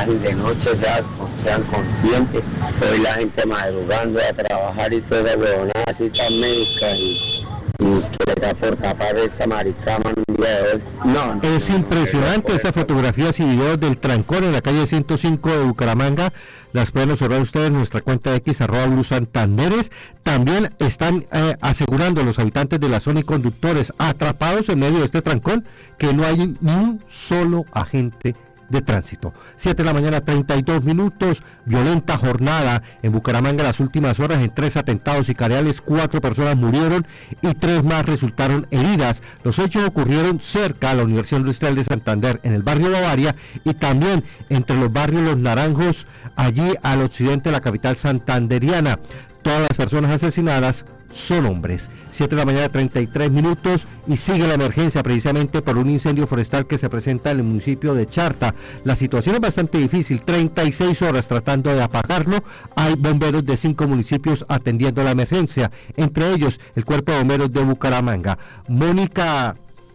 y de noche sean conscientes. Hoy la gente madrugando a trabajar y toda huevonada así tan médica y que le da por tapar esta maricama en un día de hoy. No, es impresionante esas fotografías y videos del trancón en la calle 105 de Bucaramanga. Las pueden observar ustedes en nuestra cuenta de X, @BluSantanderes. También están asegurando los habitantes de la zona y conductores atrapados en medio de este trancón que no hay ni un solo agente de tránsito. 7 de la mañana, 32 minutos, violenta jornada en Bucaramanga las últimas horas en 3 atentados sicariales, 4 personas murieron y 3 más resultaron heridas. Los hechos ocurrieron cerca a la Universidad Industrial de Santander, en el barrio Bavaria, y también entre los barrios Los Naranjos, allí al occidente de la capital santanderiana. Todas las personas asesinadas son hombres. 7 de la mañana, 33 minutos, y sigue la emergencia precisamente por un incendio forestal que se presenta en el municipio de Charta. La situación es bastante difícil, 36 horas tratando de apagarlo. Hay bomberos de 5 municipios atendiendo la emergencia, entre ellos el Cuerpo de Bomberos de Bucaramanga. Mónica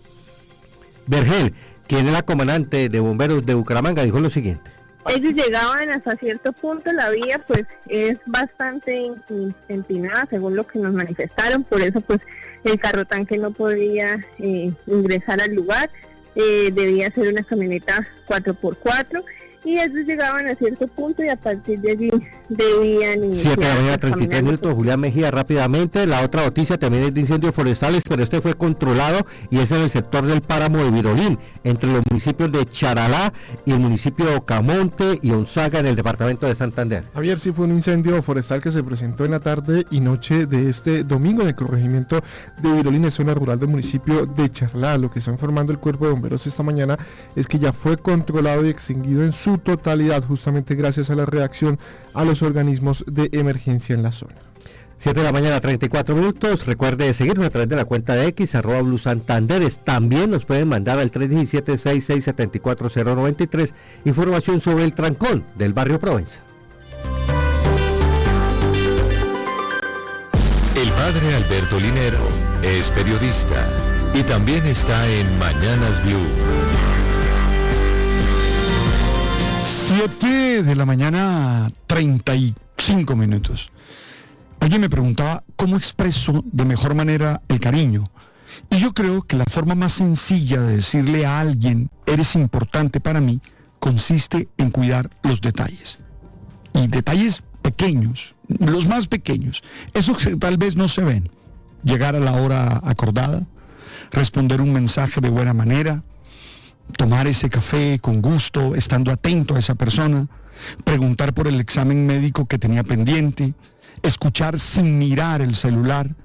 Vergel, quien es la comandante de bomberos de Bucaramanga, dijo lo siguiente. Ellos llegaban hasta cierto punto, la vía pues es bastante empinada según lo que nos manifestaron, por eso pues el carro tanque no podía ingresar al lugar, debía ser una camioneta 4x4 y ellos llegaban a cierto punto y a partir de allí debían iniciar. 7 de la mañana, 33 minutos, Julián Mejía, rápidamente. La otra noticia también es de incendios forestales, pero este fue controlado y es en el sector del páramo de Virolín, entre los municipios de Charalá y el municipio de Ocamonte y Onzaga en el departamento de Santander. Javier, sí fue un incendio forestal que se presentó en la tarde y noche de este domingo en el corregimiento de Virolín, en zona rural del municipio de Charalá. Lo que está informando el Cuerpo de Bomberos esta mañana es que ya fue controlado y extinguido en su totalidad, justamente gracias a la reacción a los organismos de emergencia en la zona. 7 de la mañana, 34 minutos. Recuerde seguirnos a través de la cuenta de X, @BluSantanderes. También nos pueden mandar al 317-6674-093 información sobre el trancón del barrio Provenza. El padre Alberto Linero es periodista y también está en Mañanas Blue. 7 de la mañana, 35 minutos. Alguien me preguntaba cómo expreso de mejor manera el cariño. Y yo creo que la forma más sencilla de decirle a alguien, eres importante para mí, consiste en cuidar los detalles. Y detalles pequeños, los más pequeños, esos que tal vez no se ven. Llegar a la hora acordada, responder un mensaje de buena manera, tomar ese café con gusto, estando atento a esa persona, preguntar por el examen médico que tenía pendiente, escuchar sin mirar el celular.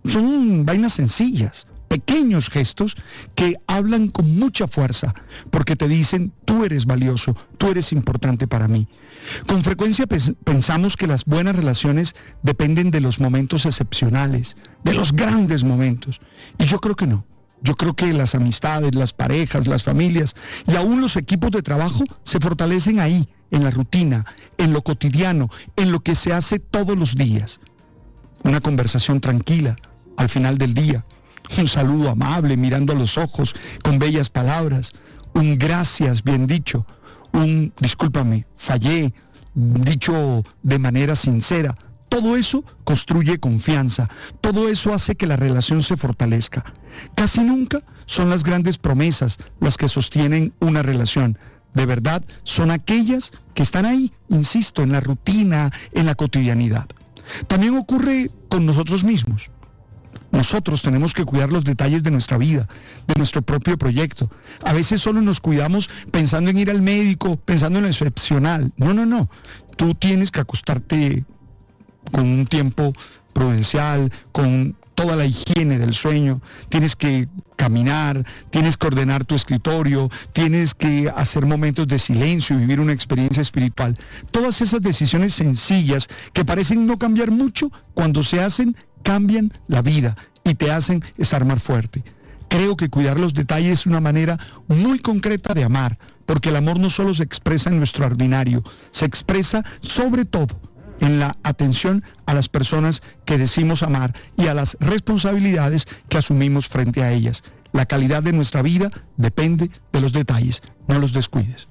Son vainas sencillas, pequeños gestos que hablan con mucha fuerza, porque te dicen, tú eres valioso, tú eres importante para mí. Con frecuencia pensamos que las buenas relaciones dependen de los momentos excepcionales, de los grandes momentos, y yo creo que no. Yo creo que las amistades, las parejas, las familias y aún los equipos de trabajo se fortalecen ahí, en la rutina, en lo cotidiano, en lo que se hace todos los días. Una conversación tranquila al final del día, un saludo amable mirando a los ojos con bellas palabras, un gracias bien dicho, un discúlpame, fallé, dicho de manera sincera. Todo eso construye confianza, todo eso hace que la relación se fortalezca. Casi nunca son las grandes promesas las que sostienen una relación. De verdad, son aquellas que están ahí, insisto, en la rutina, en la cotidianidad. También ocurre con nosotros mismos. Nosotros tenemos que cuidar los detalles de nuestra vida, de nuestro propio proyecto. A veces solo nos cuidamos pensando en ir al médico, pensando en lo excepcional. No. Tú tienes que acostarte con un tiempo prudencial, con toda la higiene del sueño, tienes que caminar, tienes que ordenar tu escritorio, tienes que hacer momentos de silencio y vivir una experiencia espiritual. Todas esas decisiones sencillas que parecen no cambiar mucho, cuando se hacen, cambian la vida y te hacen estar más fuerte. Creo que cuidar los detalles es una manera muy concreta de amar, porque el amor no solo se expresa en nuestro ordinario, se expresa sobre todo en la atención a las personas que decimos amar y a las responsabilidades que asumimos frente a ellas. La calidad de nuestra vida depende de los detalles, no los descuides.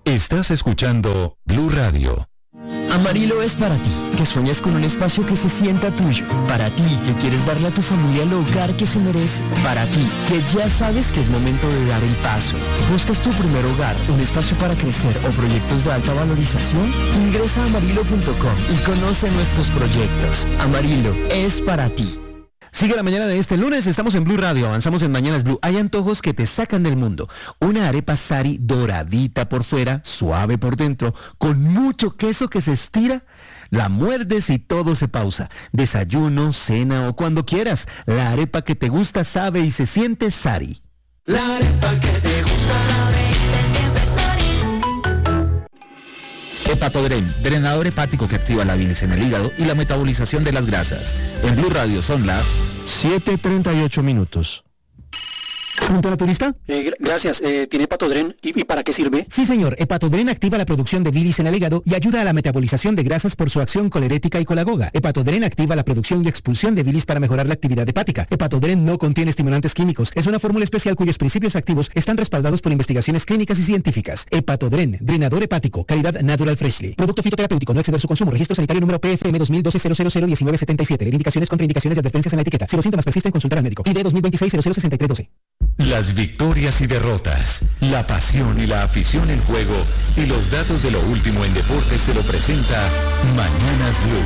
Estás escuchando Blue Radio. Amarillo es para ti, que sueñas con un espacio que se sienta tuyo. Para ti, que quieres darle a tu familia el hogar que se merece. Para ti, que ya sabes que es momento de dar el paso. ¿Buscas tu primer hogar, un espacio para crecer o proyectos de alta valorización? Ingresa a amarillo.com y conoce nuestros proyectos. Amarillo es para ti. Sigue la mañana de este lunes, estamos en Blue Radio, avanzamos en Mañanas Blue. Hay antojos que te sacan del mundo. Una arepa Sari doradita por fuera, suave por dentro, con mucho queso que se estira. La muerdes y todo se pausa. Desayuno, cena o cuando quieras. La arepa que te gusta sabe y se siente Sari. La arepa que te gusta sabe y se siente Sari. Hepatodren, drenador hepático que activa la bilis en el hígado y la metabolización de las grasas. En Blue Radio son las 7:38 minutos. ¿Punto naturista? Gracias. ¿Tiene Hepatodren? ¿Y para qué sirve? Sí, señor. Hepatodren activa la producción de bilis en el hígado y ayuda a la metabolización de grasas por su acción colerética y colagoga. Hepatodren activa la producción y expulsión de bilis para mejorar la actividad hepática. Hepatodren no contiene estimulantes químicos. Es una fórmula especial cuyos principios activos están respaldados por investigaciones clínicas y científicas. Hepatodren, drenador hepático, calidad Natural Freshly. Producto fitoterapéutico, no exceder su consumo. Registro sanitario número PFM 2012-00001977. Leer indicaciones, contraindicaciones y advertencias en la etiqueta. Si los síntomas persisten, consultar al médico. ID 2026-006312. Las victorias y derrotas, la pasión y la afición en juego y los datos de lo último en deportes se lo presenta Mañanas Blue.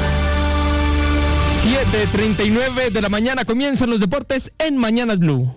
7:39 de la mañana comienzan los deportes en Mañanas Blue.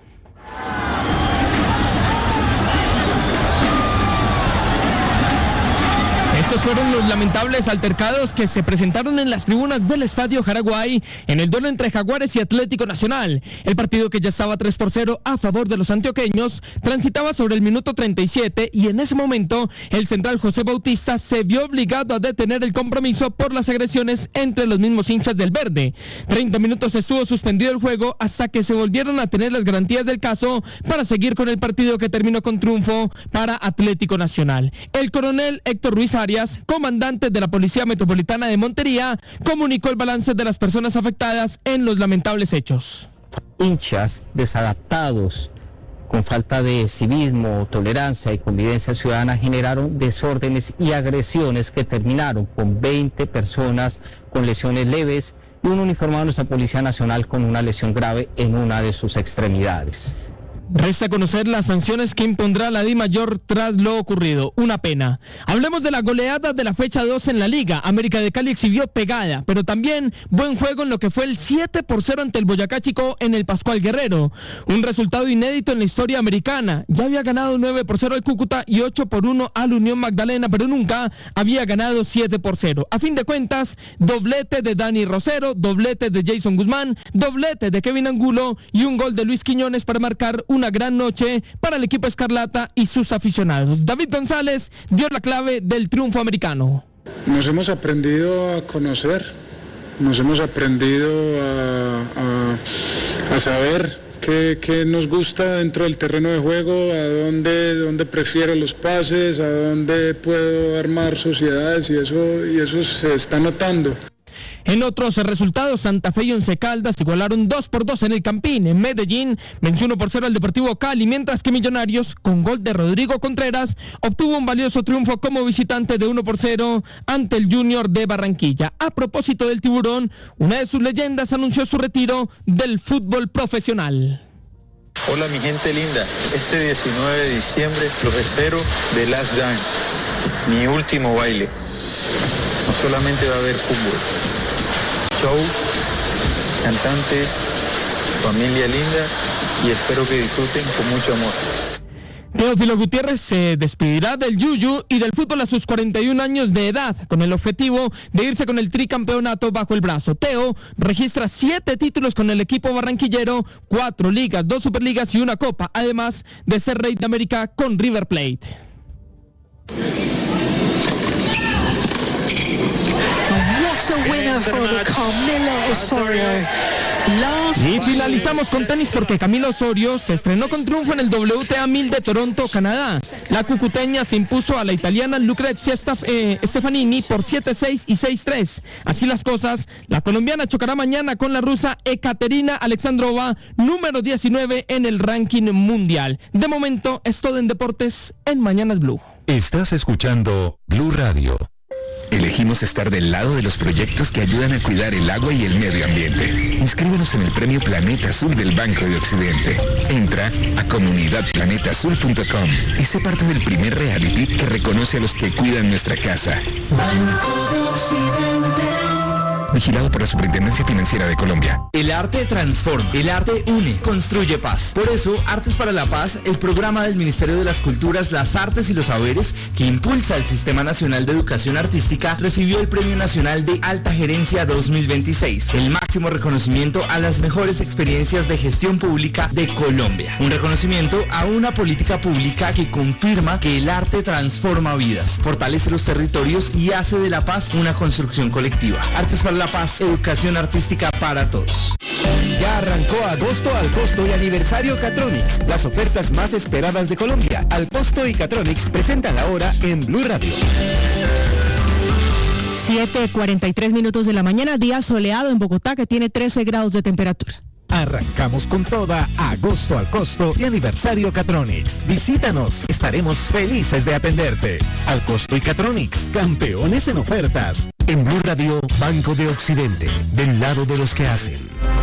Estos fueron los lamentables altercados que se presentaron en las tribunas del Estadio Jaraguay en el duelo entre Jaguares y Atlético Nacional. El partido, que ya estaba 3-0 a favor de los antioqueños, transitaba sobre el minuto 37 y en ese momento el central José Bautista se vio obligado a detener el compromiso por las agresiones entre los mismos hinchas del verde. 30 minutos estuvo suspendido el juego hasta que se volvieron a tener las garantías del caso para seguir con el partido, que terminó con triunfo para Atlético Nacional. El coronel Héctor Ruiz Arias, comandante de la Policía Metropolitana de Montería, comunicó el balance de las personas afectadas en los lamentables hechos. Hinchas desadaptados, con falta de civismo, tolerancia y convivencia ciudadana, generaron desórdenes y agresiones que terminaron con 20 personas con lesiones leves y un uniformado de nuestra Policía Nacional con una lesión grave en una de sus extremidades. Resta conocer las sanciones que impondrá la DIMAYOR tras lo ocurrido. Una pena. Hablemos de la goleada de la fecha 2 en la Liga. América de Cali exhibió pegada, pero también buen juego en lo que fue el 7-0 ante el Boyacá Chico en el Pascual Guerrero. Un resultado inédito en la historia americana. Ya había ganado 9-0 al Cúcuta y 8-1 al Unión Magdalena, pero nunca había ganado 7-0. A fin de cuentas, doblete de Dani Rosero, doblete de Jason Guzmán, doblete de Kevin Angulo y un gol de Luis Quiñones para marcar una gran noche para el equipo escarlata y sus aficionados. David González dio la clave del triunfo americano. Nos hemos aprendido a conocer, nos hemos aprendido a saber qué nos gusta dentro del terreno de juego, a dónde prefiero los pases, a dónde puedo armar sociedades, y eso se está notando. En otros resultados, Santa Fe y Once Caldas igualaron 2-2 en el Campín. En Medellín venció 1-0 al Deportivo Cali, mientras que Millonarios, con gol de Rodrigo Contreras, obtuvo un valioso triunfo como visitante de 1-0 ante el Junior de Barranquilla. A propósito del Tiburón, una de sus leyendas anunció su retiro del fútbol profesional. Hola mi gente linda, este 19 de diciembre los espero de Last Dance, mi último baile. No solamente va a haber fútbol, show, cantantes, familia linda, y espero que disfruten con mucho amor. Teófilo Gutiérrez se despedirá del Yuyu y del fútbol a sus 41 años de edad, con el objetivo de irse con el tricampeonato bajo el brazo. Teo registra 7 títulos con el equipo barranquillero, 4 ligas, 2 superligas y 1 copa, además de ser rey de América con River Plate. What a winner for the Camilo Osorio. Y finalizamos con tenis, porque Camilo Osorio se estrenó con triunfo en el WTA 1000 de Toronto, Canadá. La cucuteña se impuso a la italiana Lucrezia Stefanini por 7-6 y 6-3. Así las cosas, la colombiana chocará mañana con la rusa Ekaterina Alexandrova, número 19 en el ranking mundial. De momento es todo en deportes en Mañanas Blue. Estás escuchando Blue Radio. Elegimos estar del lado de los proyectos que ayudan a cuidar el agua y el medio ambiente. Inscríbenos en el Premio Planeta Azul del Banco de Occidente. Entra a comunidadplanetaazul.com y sé parte del primer reality que reconoce a los que cuidan nuestra casa. Banco de Occidente. Vigilado por la Superintendencia Financiera de Colombia. El arte transforma, el arte une, construye paz. Por eso, Artes para la Paz, el programa del Ministerio de las Culturas, las Artes y los Saberes, que impulsa el Sistema Nacional de Educación Artística, recibió el Premio Nacional de Alta Gerencia 2026, el máximo reconocimiento a las mejores experiencias de gestión pública de Colombia. Un reconocimiento a una política pública que confirma que el arte transforma vidas, fortalece los territorios y hace de la paz una construcción colectiva. Artes para la Paz, educación artística para todos. Ya arrancó agosto al costo y aniversario Catronics, las ofertas más esperadas de Colombia. Al costo y Catronics presentan la hora en Blue Radio. 7:43 minutos de la mañana, día soleado en Bogotá que tiene 13 grados de temperatura. Arrancamos con toda agosto al costo y aniversario Catronics. Visítanos, estaremos felices de atenderte. Al costo y Catronics, campeones en ofertas. En Blue Radio, Banco de Occidente, del lado de los que hacen.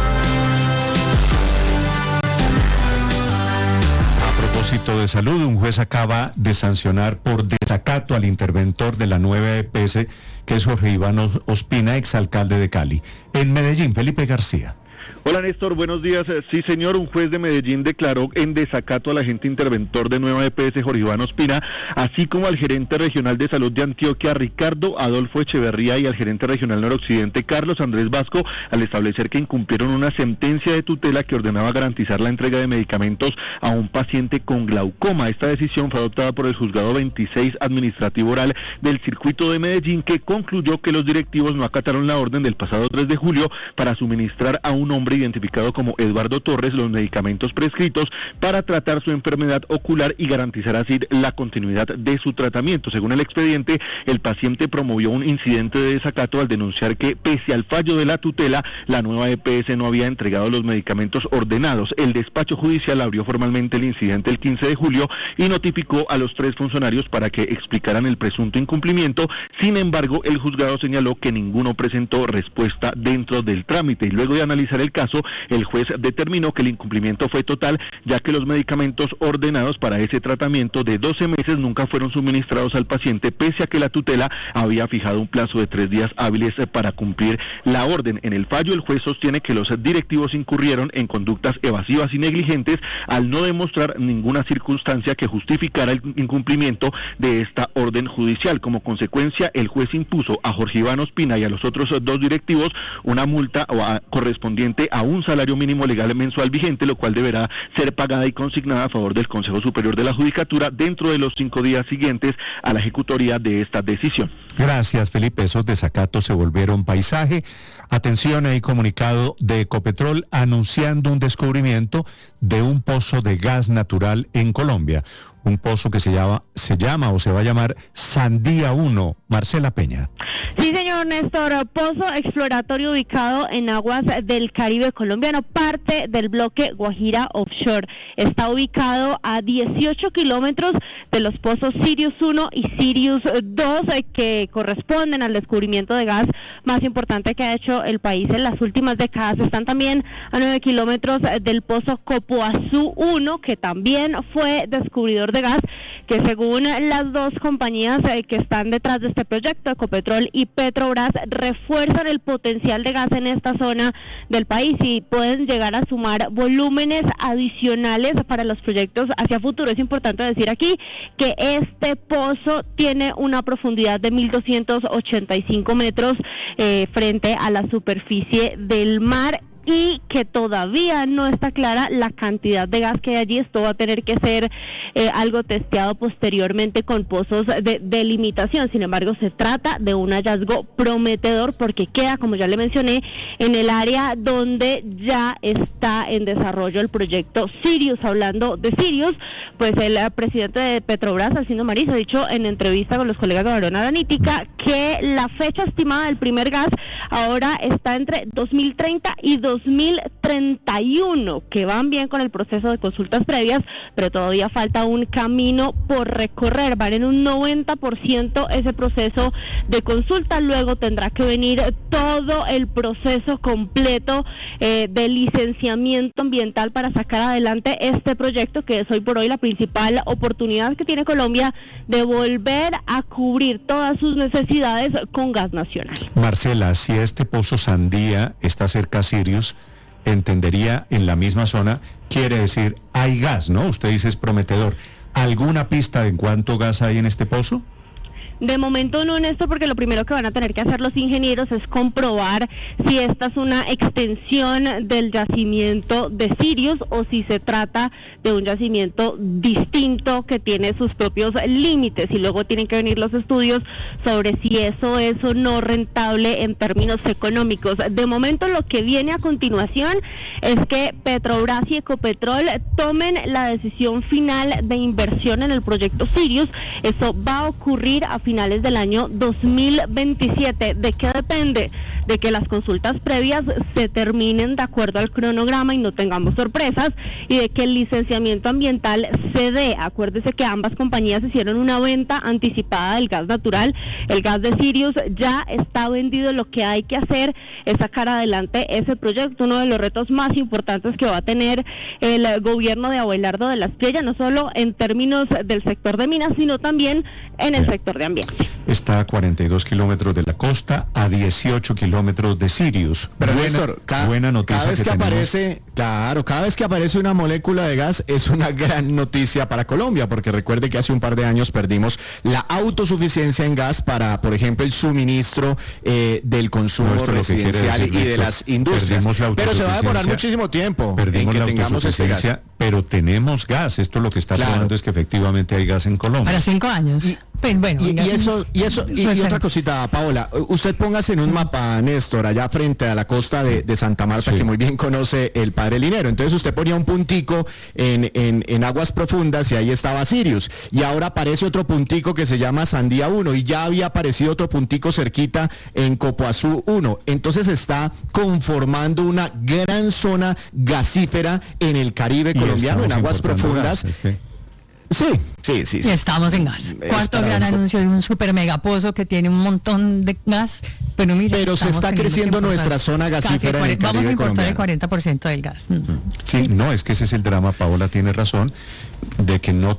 A propósito de salud, un juez acaba de sancionar por desacato al interventor de la nueva EPS, que es Jorge Iván Ospina, exalcalde de Cali. En Medellín, Felipe García. Hola Néstor, buenos días. Sí señor, un juez de Medellín declaró en desacato al agente interventor de Nueva EPS, Jorge Iván Ospina, así como al gerente regional de salud de Antioquia, Ricardo Adolfo Echeverría, y al gerente regional noroccidente, Carlos Andrés Vasco, al establecer que incumplieron una sentencia de tutela que ordenaba garantizar la entrega de medicamentos a un paciente con glaucoma. Esta decisión fue adoptada por el juzgado 26 administrativo oral del circuito de Medellín, que concluyó que los directivos no acataron la orden del pasado 3 de julio para suministrar a un hombre identificado como Eduardo Torres los medicamentos prescritos para tratar su enfermedad ocular y garantizar así la continuidad de su tratamiento. Según el expediente, el paciente promovió un incidente de desacato al denunciar que, pese al fallo de la tutela, la nueva EPS no había entregado los medicamentos ordenados. El despacho judicial abrió formalmente el incidente el 15 de julio y notificó a los 3 funcionarios para que explicaran el presunto incumplimiento. Sin embargo, el juzgado señaló que ninguno presentó respuesta dentro del trámite, y luego de analizar el caso, el juez determinó que el incumplimiento fue total, ya que los medicamentos ordenados para ese tratamiento de 12 meses nunca fueron suministrados al paciente, pese a que la tutela había fijado un plazo de 3 días hábiles para cumplir la orden. En el fallo, el juez sostiene que los directivos incurrieron en conductas evasivas y negligentes al no demostrar ninguna circunstancia que justificara el incumplimiento de esta orden judicial. Como consecuencia, el juez impuso a Jorge Iván Ospina y a los otros 2 directivos una multa correspondiente a un salario mínimo legal mensual vigente, lo cual deberá ser pagada y consignada a favor del Consejo Superior de la Judicatura dentro de los 5 días siguientes a la ejecutoria de esta decisión. Gracias, Felipe. Esos desacatos se volvieron paisaje. Atención, hay comunicado de Ecopetrol anunciando un descubrimiento de un pozo de gas natural en Colombia. Un pozo que se llama o se va a llamar Sandía 1. Marcela Peña. Sí, señor Néstor, pozo exploratorio ubicado en aguas del Caribe colombiano, parte del bloque Guajira Offshore. Está ubicado a 18 kilómetros de los pozos Sirius 1 y Sirius 2, que corresponden al descubrimiento de gas más importante que ha hecho el país en las últimas décadas. Están también a 9 kilómetros del pozo Copoazú 1, que también fue descubridor de gas, que según las 2 compañías que están detrás de este proyecto, Ecopetrol y Petrobras, refuerzan el potencial de gas en esta zona del país y pueden llegar a sumar volúmenes adicionales para los proyectos hacia futuro. Es importante decir aquí que este pozo tiene una profundidad de 1.285 metros frente a la superficie del mar, y que todavía no está clara la cantidad de gas que hay allí. Esto va a tener que ser algo testeado posteriormente con pozos de delimitación. Sin embargo, se trata de un hallazgo prometedor porque queda, como ya le mencioné, en el área donde ya está en desarrollo el proyecto Sirius. Hablando de Sirius, pues el presidente de Petrobras, Alcindo Mariz, ha dicho en entrevista con los colegas de Barona Analítica que la fecha estimada del primer gas ahora está entre 2030 y 2040. 2031, que van bien con el proceso de consultas previas, pero todavía falta un camino por recorrer. Van en un 90% ese proceso de consulta, luego tendrá que venir todo el proceso completo de licenciamiento ambiental para sacar adelante este proyecto, que es hoy por hoy la principal oportunidad que tiene Colombia de volver a cubrir todas sus necesidades con gas nacional. Marcela, si este pozo Sandía está cerca a Sirius, entendería en la misma zona, quiere decir hay gas, ¿no? Usted dice es prometedor. ¿Alguna pista de cuánto gas hay en este pozo? De momento no, Néstor, porque lo primero que van a tener que hacer los ingenieros es comprobar si esta es una extensión del yacimiento de Sirius o si se trata de un yacimiento distinto que tiene sus propios límites, y luego tienen que venir los estudios sobre si eso es o no rentable en términos económicos. De momento lo que viene a continuación es que Petrobras y Ecopetrol tomen la decisión final de inversión en el proyecto Sirius. Eso va a ocurrir a finales del año 2027. ¿De qué depende? De que las consultas previas se terminen de acuerdo al cronograma y no tengamos sorpresas, y de que el licenciamiento ambiental se dé. Acuérdese que ambas compañías hicieron una venta anticipada del gas natural. El gas de Sirius ya está vendido. Lo que hay que hacer es sacar adelante ese proyecto, uno de los retos más importantes que va a tener el gobierno de Abelardo de la Espriella, no solo en términos del sector de minas, sino también en el sector de ambiente. Está a 42 kilómetros de la costa, a 18 kilómetros de Sirius. Pero Néstor, buena noticia cada vez que tenemos. aparece, claro, cada vez que aparece una molécula de gas es una gran noticia para Colombia, porque recuerde que hace un par de años perdimos la autosuficiencia en gas para, por ejemplo, el suministro del consumo residencial y de las industrias. Pero se va a demorar muchísimo tiempo en que tengamos este gas. Pero tenemos gas. Esto lo que está probando es que efectivamente hay gas en Colombia. Para 5 años. Y otra cosita, Paola, usted póngase en un mapa, Néstor, allá frente a la costa de Santa Marta, que muy bien conoce el padre Linero. Entonces usted ponía un puntico en aguas profundas y ahí estaba Sirius. Y ahora aparece otro puntico que se llama Sandía 1, y ya había aparecido otro puntico cerquita en Copoazú 1. Entonces está conformando una gran zona gasífera en el Caribe colombiano, en aguas profundas. Sí. Y estamos en gas. Cuarto gran anuncio de un super megapozo que tiene un montón de gas. Pero se está creciendo nuestra zona gasífera en el Caribe Vamos a importar colombiano. el 40% del gas. Sí, no, es que ese es el drama, Paola tiene razón, de que no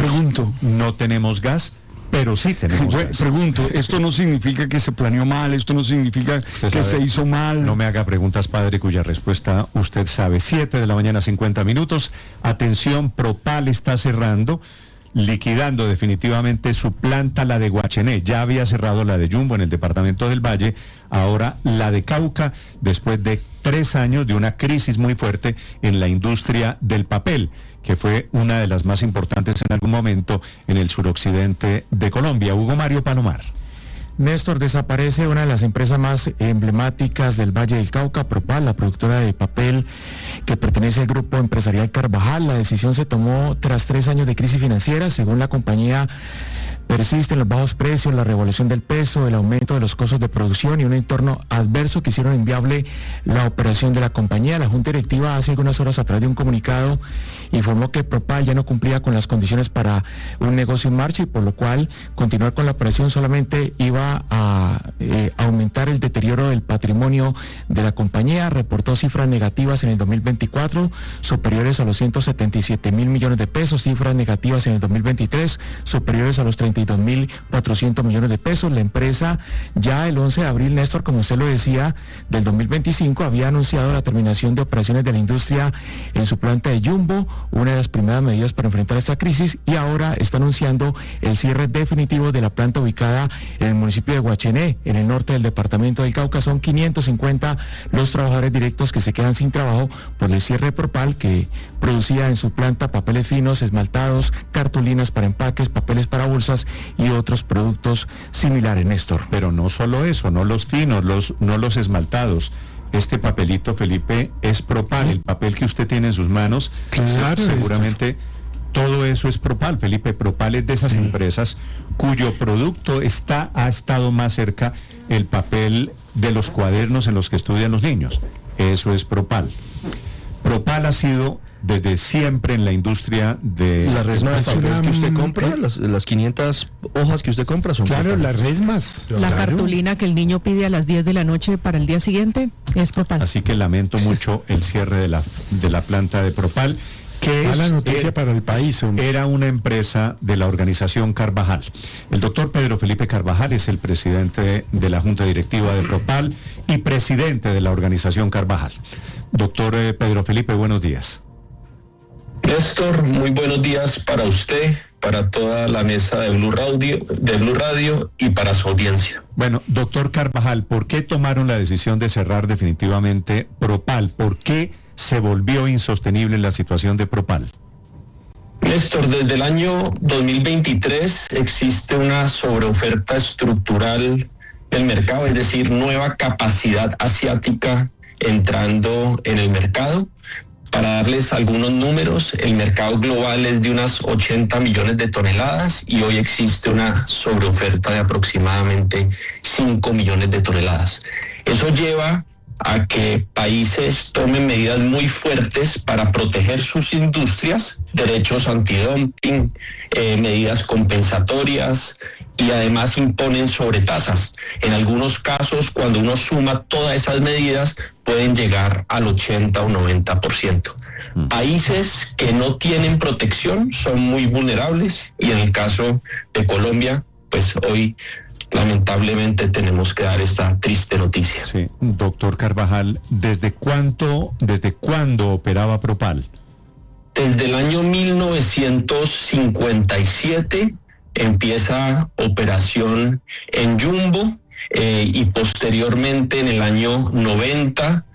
tenemos gas. Pero sí tenemos gas. Pregunto, esto no significa que se planeó mal, esto no significa que se hizo mal. No me haga preguntas, padre, cuya respuesta usted sabe. 7 de la mañana, 50 minutos. Atención, Propal está cerrando, liquidando definitivamente su planta, la de Guachené. Ya había cerrado la de Jumbo en el departamento del Valle, ahora la de Cauca, después de 3 años de una crisis muy fuerte en la industria del papel, que fue una de las más importantes en algún momento en el suroccidente de Colombia. Hugo Mario Palomar. Néstor, desaparece una de las empresas más emblemáticas del Valle del Cauca, Propal, la productora de papel que pertenece al grupo empresarial Carvajal. La decisión se tomó tras 3 años de crisis financiera. Según la compañía, persisten los bajos precios, la revaluación del peso, el aumento de los costos de producción y un entorno adverso que hicieron inviable la operación de la compañía. La Junta Directiva hace algunas horas atrás de un comunicado informó que Propal ya no cumplía con las condiciones para un negocio en marcha, y por lo cual continuar con la operación solamente iba a aumentar el deterioro del patrimonio de la compañía. Reportó cifras negativas en el 2024 superiores a los 177 mil millones de pesos, cifras negativas en el 2023 superiores a los 32.400 millones de pesos. La empresa ya el 11 de abril, Néstor, como usted lo decía, del 2025 había anunciado la terminación de operaciones de la industria en su planta de Jumbo, una de las primeras medidas para enfrentar esta crisis, y ahora está anunciando el cierre definitivo de la planta ubicada en el municipio de Guachené, en el norte del departamento del Cauca. Son 550 los trabajadores directos que se quedan sin trabajo por el cierre de Propal, que producía en su planta papeles finos, esmaltados, cartulinas para empaques, papeles para bolsas y otros productos similares, Néstor. Pero no solo eso, no los finos, no los esmaltados. Este papelito, Felipe, es Propal, el papel que usted tiene en sus manos. Claro, seguramente todo eso es Propal, Felipe. Propal es de esas empresas cuyo producto ha estado más cerca el papel de los cuadernos en los que estudian los niños. Eso es Propal. Propal ha sido desde siempre en la industria de... La resma de papel que usted compra, las 500 hojas que usted compra son Claro, Propal. las resmas. La cartulina que el niño pide a las 10 de la noche para el día siguiente es Propal. Así que lamento mucho el cierre de la planta de Propal, que Mala noticia para el país, hombre. era una empresa de la organización Carvajal. El doctor Pedro Felipe Carvajal es el presidente de la Junta Directiva de Propal y presidente de la organización Carvajal. Doctor Pedro Felipe, buenos días. Néstor, muy buenos días para usted, para toda la mesa de Blue Radio y para su audiencia. Bueno, doctor Carvajal, ¿por qué tomaron la decisión de cerrar definitivamente Propal? ¿Por qué se volvió insostenible la situación de Propal? Néstor, desde el año 2023 existe una sobreoferta estructural del mercado, es decir, nueva capacidad asiática entrando en el mercado. Para darles algunos números, el mercado global es de unas 80 millones de toneladas y hoy existe una sobreoferta de aproximadamente 5 millones de toneladas. Eso lleva a que países tomen medidas muy fuertes para proteger sus industrias, derechos antidumping, medidas compensatorias y además imponen sobretasas. En algunos casos, cuando uno suma todas esas medidas, pueden llegar al 80 o 90%. Países que no tienen protección son muy vulnerables y en el caso de Colombia, pues hoy lamentablemente tenemos que dar esta triste noticia. Sí, doctor Carvajal, ¿desde cuándo operaba Propal? Desde el año 1957 empieza operación en Jumbo y posteriormente en el año 90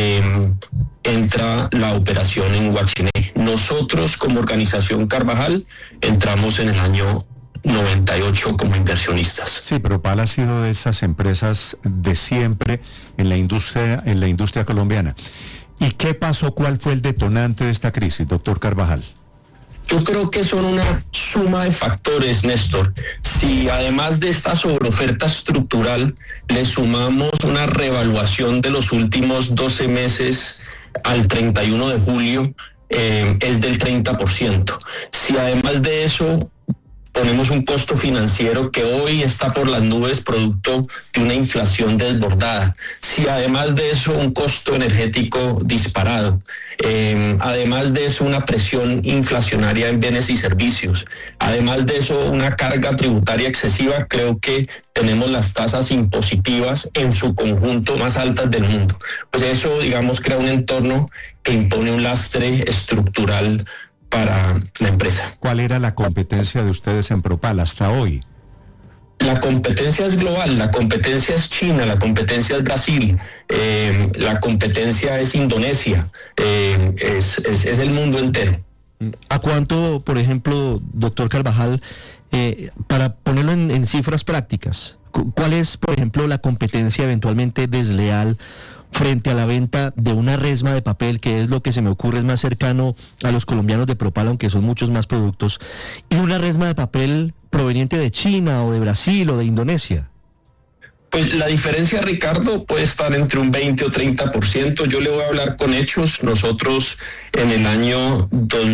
entra la operación en Guachiné. Nosotros como organización Carvajal entramos en el año 98 como inversionistas. Sí, Propal ha sido de esas empresas de siempre en la industria colombiana. ¿Y qué pasó? ¿Cuál fue el detonante de esta crisis, doctor Carvajal? Yo creo que son una suma de factores, Néstor. Si además de esta sobreoferta estructural le sumamos una revaluación de los últimos 12 meses al 31 de julio, es del 30%. Si además de eso ponemos un costo financiero que hoy está por las nubes producto de una inflación desbordada. Si además de eso un costo energético disparado, además de eso una presión inflacionaria en bienes y servicios, además de eso una carga tributaria excesiva, creo que tenemos las tasas impositivas en su conjunto más altas del mundo. Pues eso, digamos, crea un entorno que impone un lastre estructural para la empresa. ¿Cuál era la competencia de ustedes en Propal hasta hoy? La competencia es global, la competencia es China, la competencia es Brasil, la competencia es Indonesia, es el mundo entero. ¿A cuánto, por ejemplo, doctor Carvajal, para ponerlo en cifras prácticas, cuál es, por ejemplo, la competencia eventualmente desleal frente a la venta de una resma de papel, que es lo que se me ocurre es más cercano a los colombianos de Propal, aunque son muchos más productos, y una resma de papel proveniente de China o de Brasil o de Indonesia? Pues la diferencia, Ricardo, puede estar entre un 20 o 30%. Yo le voy a hablar con hechos. Nosotros en el año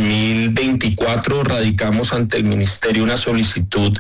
2024 radicamos ante el Ministerio una solicitud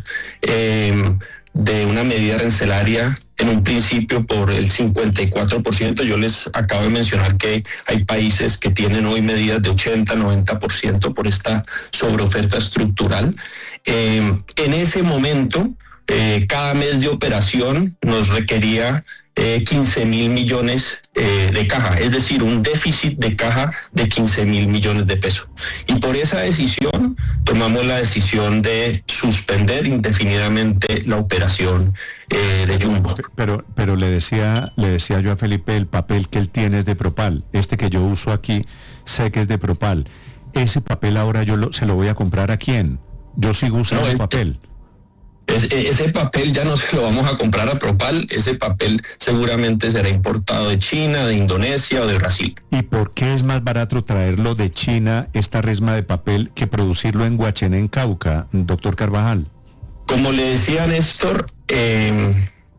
de una medida arancelaria en un principio por el 54%. Yo les acabo de mencionar que hay países que tienen hoy medidas de 80, 90% por esta sobreoferta estructural. En ese momento, cada mes de operación nos requería 15.000 millones de caja, es decir, un déficit de caja de 15.000 millones de pesos. Y por esa decisión tomamos la decisión de suspender indefinidamente la operación de Jumbo. Pero le decía yo a Felipe, el papel que él tiene es de Propal. Este que yo uso aquí, sé que es de Propal. Ese papel ahora se lo voy a comprar ¿a quién? Yo sigo usando el papel. Ese papel ya no se lo vamos a comprar a Propal, ese papel seguramente será importado de China, de Indonesia o de Brasil. ¿Y por qué es más barato traerlo de China, esta resma de papel, que producirlo en Guachené, en Cauca, doctor Carvajal? Como le decía Néstor,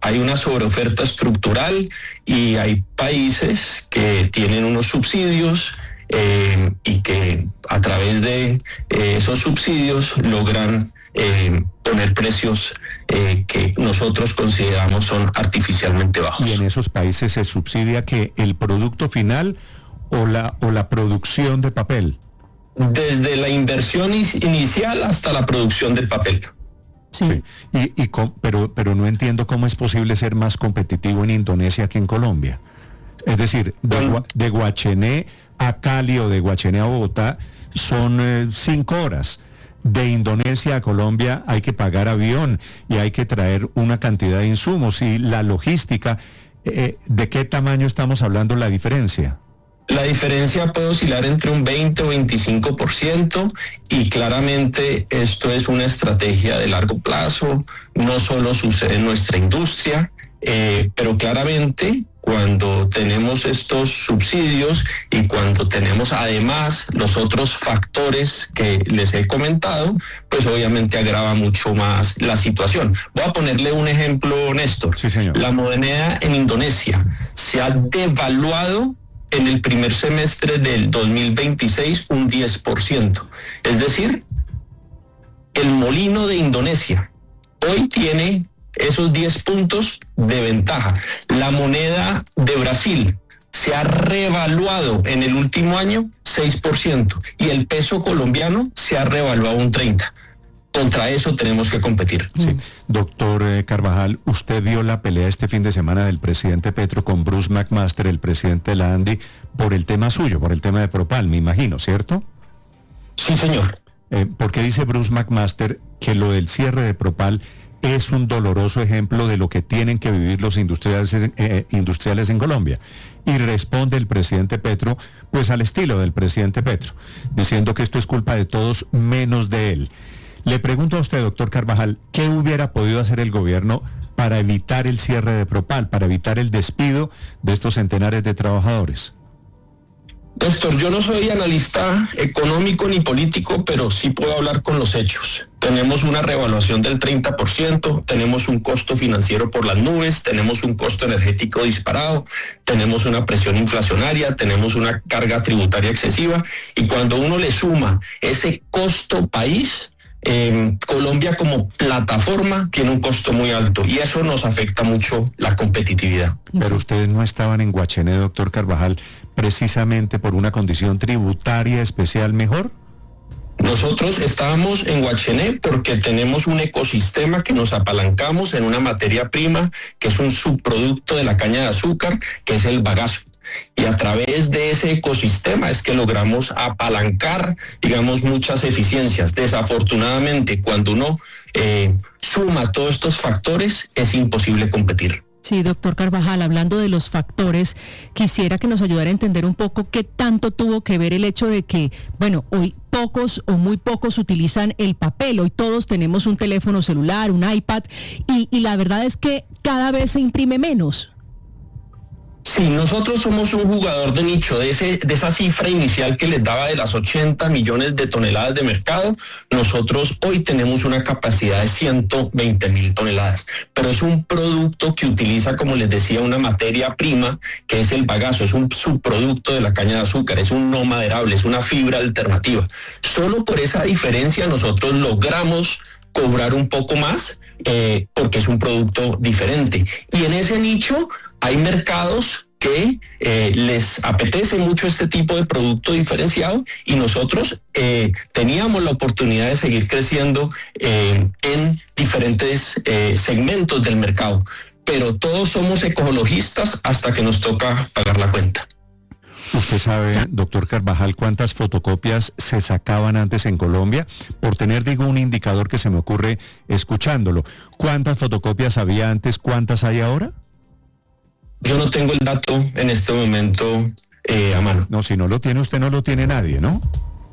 hay una sobreoferta estructural y hay países que tienen unos subsidios y que a través de esos subsidios logran poner precios que nosotros consideramos son artificialmente bajos. ¿Y en esos países se subsidia que el producto final o la producción de papel? Desde la inversión inicial hasta la producción del papel. Sí. Pero no entiendo cómo es posible ser más competitivo en Indonesia que en Colombia. Es decir, de Guachené a Cali o de Guachené a Bogotá son 5 horas. De Indonesia a Colombia hay que pagar avión y hay que traer una cantidad de insumos. Y la logística, ¿de qué tamaño estamos hablando la diferencia? La diferencia puede oscilar entre un 20 o 25% y claramente esto es una estrategia de largo plazo, no solo sucede en nuestra industria, pero claramente cuando tenemos estos subsidios y cuando tenemos además los otros factores que les he comentado, pues obviamente agrava mucho más la situación. Voy a ponerle un ejemplo, Néstor. Sí, señor. La moneda en Indonesia se ha devaluado en el primer semestre del 2026 un 10%. Es decir, el molino de Indonesia hoy tiene esos 10 puntos de ventaja. La moneda de Brasil se ha revaluado en el último año 6% y el peso colombiano se ha revaluado un 30%. Contra eso tenemos que competir. Sí. Doctor Carvajal, usted vio la pelea este fin de semana del presidente Petro con Bruce McMaster, el presidente de la ANDI, por el tema suyo, por el tema de Propal, me imagino, ¿cierto? Sí, señor. ¿Por qué dice Bruce McMaster que lo del cierre de Propal es un doloroso ejemplo de lo que tienen que vivir los industriales en Colombia? Y responde el presidente Petro, pues al estilo del presidente Petro, diciendo que esto es culpa de todos menos de él. Le pregunto a usted, doctor Carvajal, ¿qué hubiera podido hacer el gobierno para evitar el cierre de Propal, para evitar el despido de estos centenares de trabajadores? Néstor, yo no soy analista económico ni político, pero sí puedo hablar con los hechos. Tenemos una revaluación del 30%, tenemos un costo financiero por las nubes, tenemos un costo energético disparado, tenemos una presión inflacionaria, tenemos una carga tributaria excesiva, y cuando uno le suma ese costo país, Colombia como plataforma tiene un costo muy alto y eso nos afecta mucho la competitividad. Pero ustedes no estaban en Guachené, doctor Carvajal, precisamente por una condición tributaria especial mejor. Nosotros estábamos en Guachené porque tenemos un ecosistema que nos apalancamos en una materia prima que es un subproducto de la caña de azúcar, que es el bagazo. Y a través de ese ecosistema es que logramos apalancar, digamos, muchas eficiencias. Desafortunadamente, cuando uno suma todos estos factores, es imposible competir. Sí, doctor Carvajal, hablando de los factores, quisiera que nos ayudara a entender un poco qué tanto tuvo que ver el hecho de que, bueno, hoy pocos o muy pocos utilizan el papel, hoy todos tenemos un teléfono celular, un iPad, y la verdad es que cada vez se imprime menos. Sí, nosotros somos un jugador de nicho, de esa cifra inicial que les daba de las 80 millones de toneladas de mercado. Nosotros hoy tenemos una capacidad de 120.000 toneladas, pero es un producto que utiliza, como les decía, una materia prima que es el bagazo, es un subproducto de la caña de azúcar, es un no maderable, es una fibra alternativa. Solo por esa diferencia nosotros logramos cobrar un poco más porque es un producto diferente. Y en ese nicho hay mercados que les apetece mucho este tipo de producto diferenciado y nosotros teníamos la oportunidad de seguir creciendo en diferentes segmentos del mercado. Pero todos somos ecologistas hasta que nos toca pagar la cuenta. ¿Usted sabe, doctor Carvajal, cuántas fotocopias se sacaban antes en Colombia? Por tener, digo, un indicador que se me ocurre escuchándolo. ¿Cuántas fotocopias había antes? ¿Cuántas hay ahora? Yo no tengo el dato en este momento a mano. No, si no lo tiene usted, no lo tiene nadie, ¿no?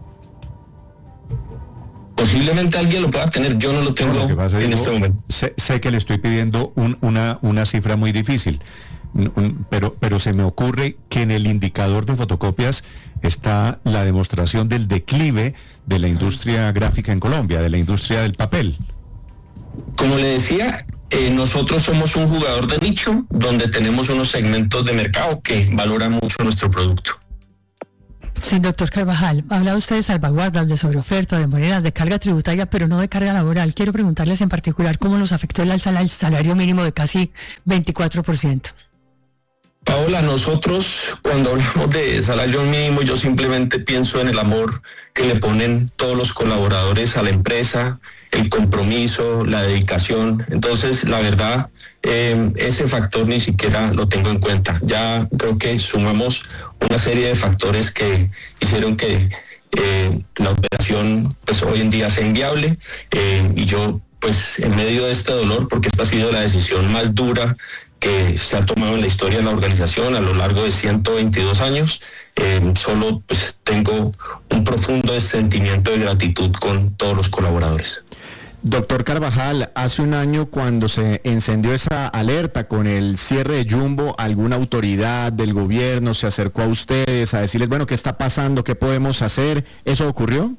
Posiblemente alguien lo pueda tener, yo no lo tengo en este momento. Sé que le estoy pidiendo una cifra muy difícil, pero se me ocurre que en el indicador de fotocopias está la demostración del declive de la industria gráfica en Colombia, de la industria del papel. Como le decía, nosotros somos un jugador de nicho donde tenemos unos segmentos de mercado que valoran mucho nuestro producto. Sí, doctor Carvajal, habla usted de salvaguardas, de sobreoferta, de monedas, de carga tributaria, pero no de carga laboral. Quiero preguntarles en particular cómo nos afectó el alza del salario mínimo de casi 24%. Paola, nosotros cuando hablamos de salario mínimo, yo simplemente pienso en el amor que le ponen todos los colaboradores a la empresa, el compromiso, la dedicación. Entonces, la verdad, ese factor ni siquiera lo tengo en cuenta. Ya creo que sumamos una serie de factores que hicieron que la operación pues hoy en día sea inviable, y yo pues en medio de este dolor, porque esta ha sido la decisión más dura que se ha tomado en la historia de la organización a lo largo de 122 años, solo pues tengo un profundo sentimiento de gratitud con todos los colaboradores. Doctor Carvajal, hace un año cuando se encendió esa alerta con el cierre de Jumbo, ¿alguna autoridad del gobierno se acercó a ustedes a decirles, bueno, qué está pasando, qué podemos hacer? ¿Eso ocurrió?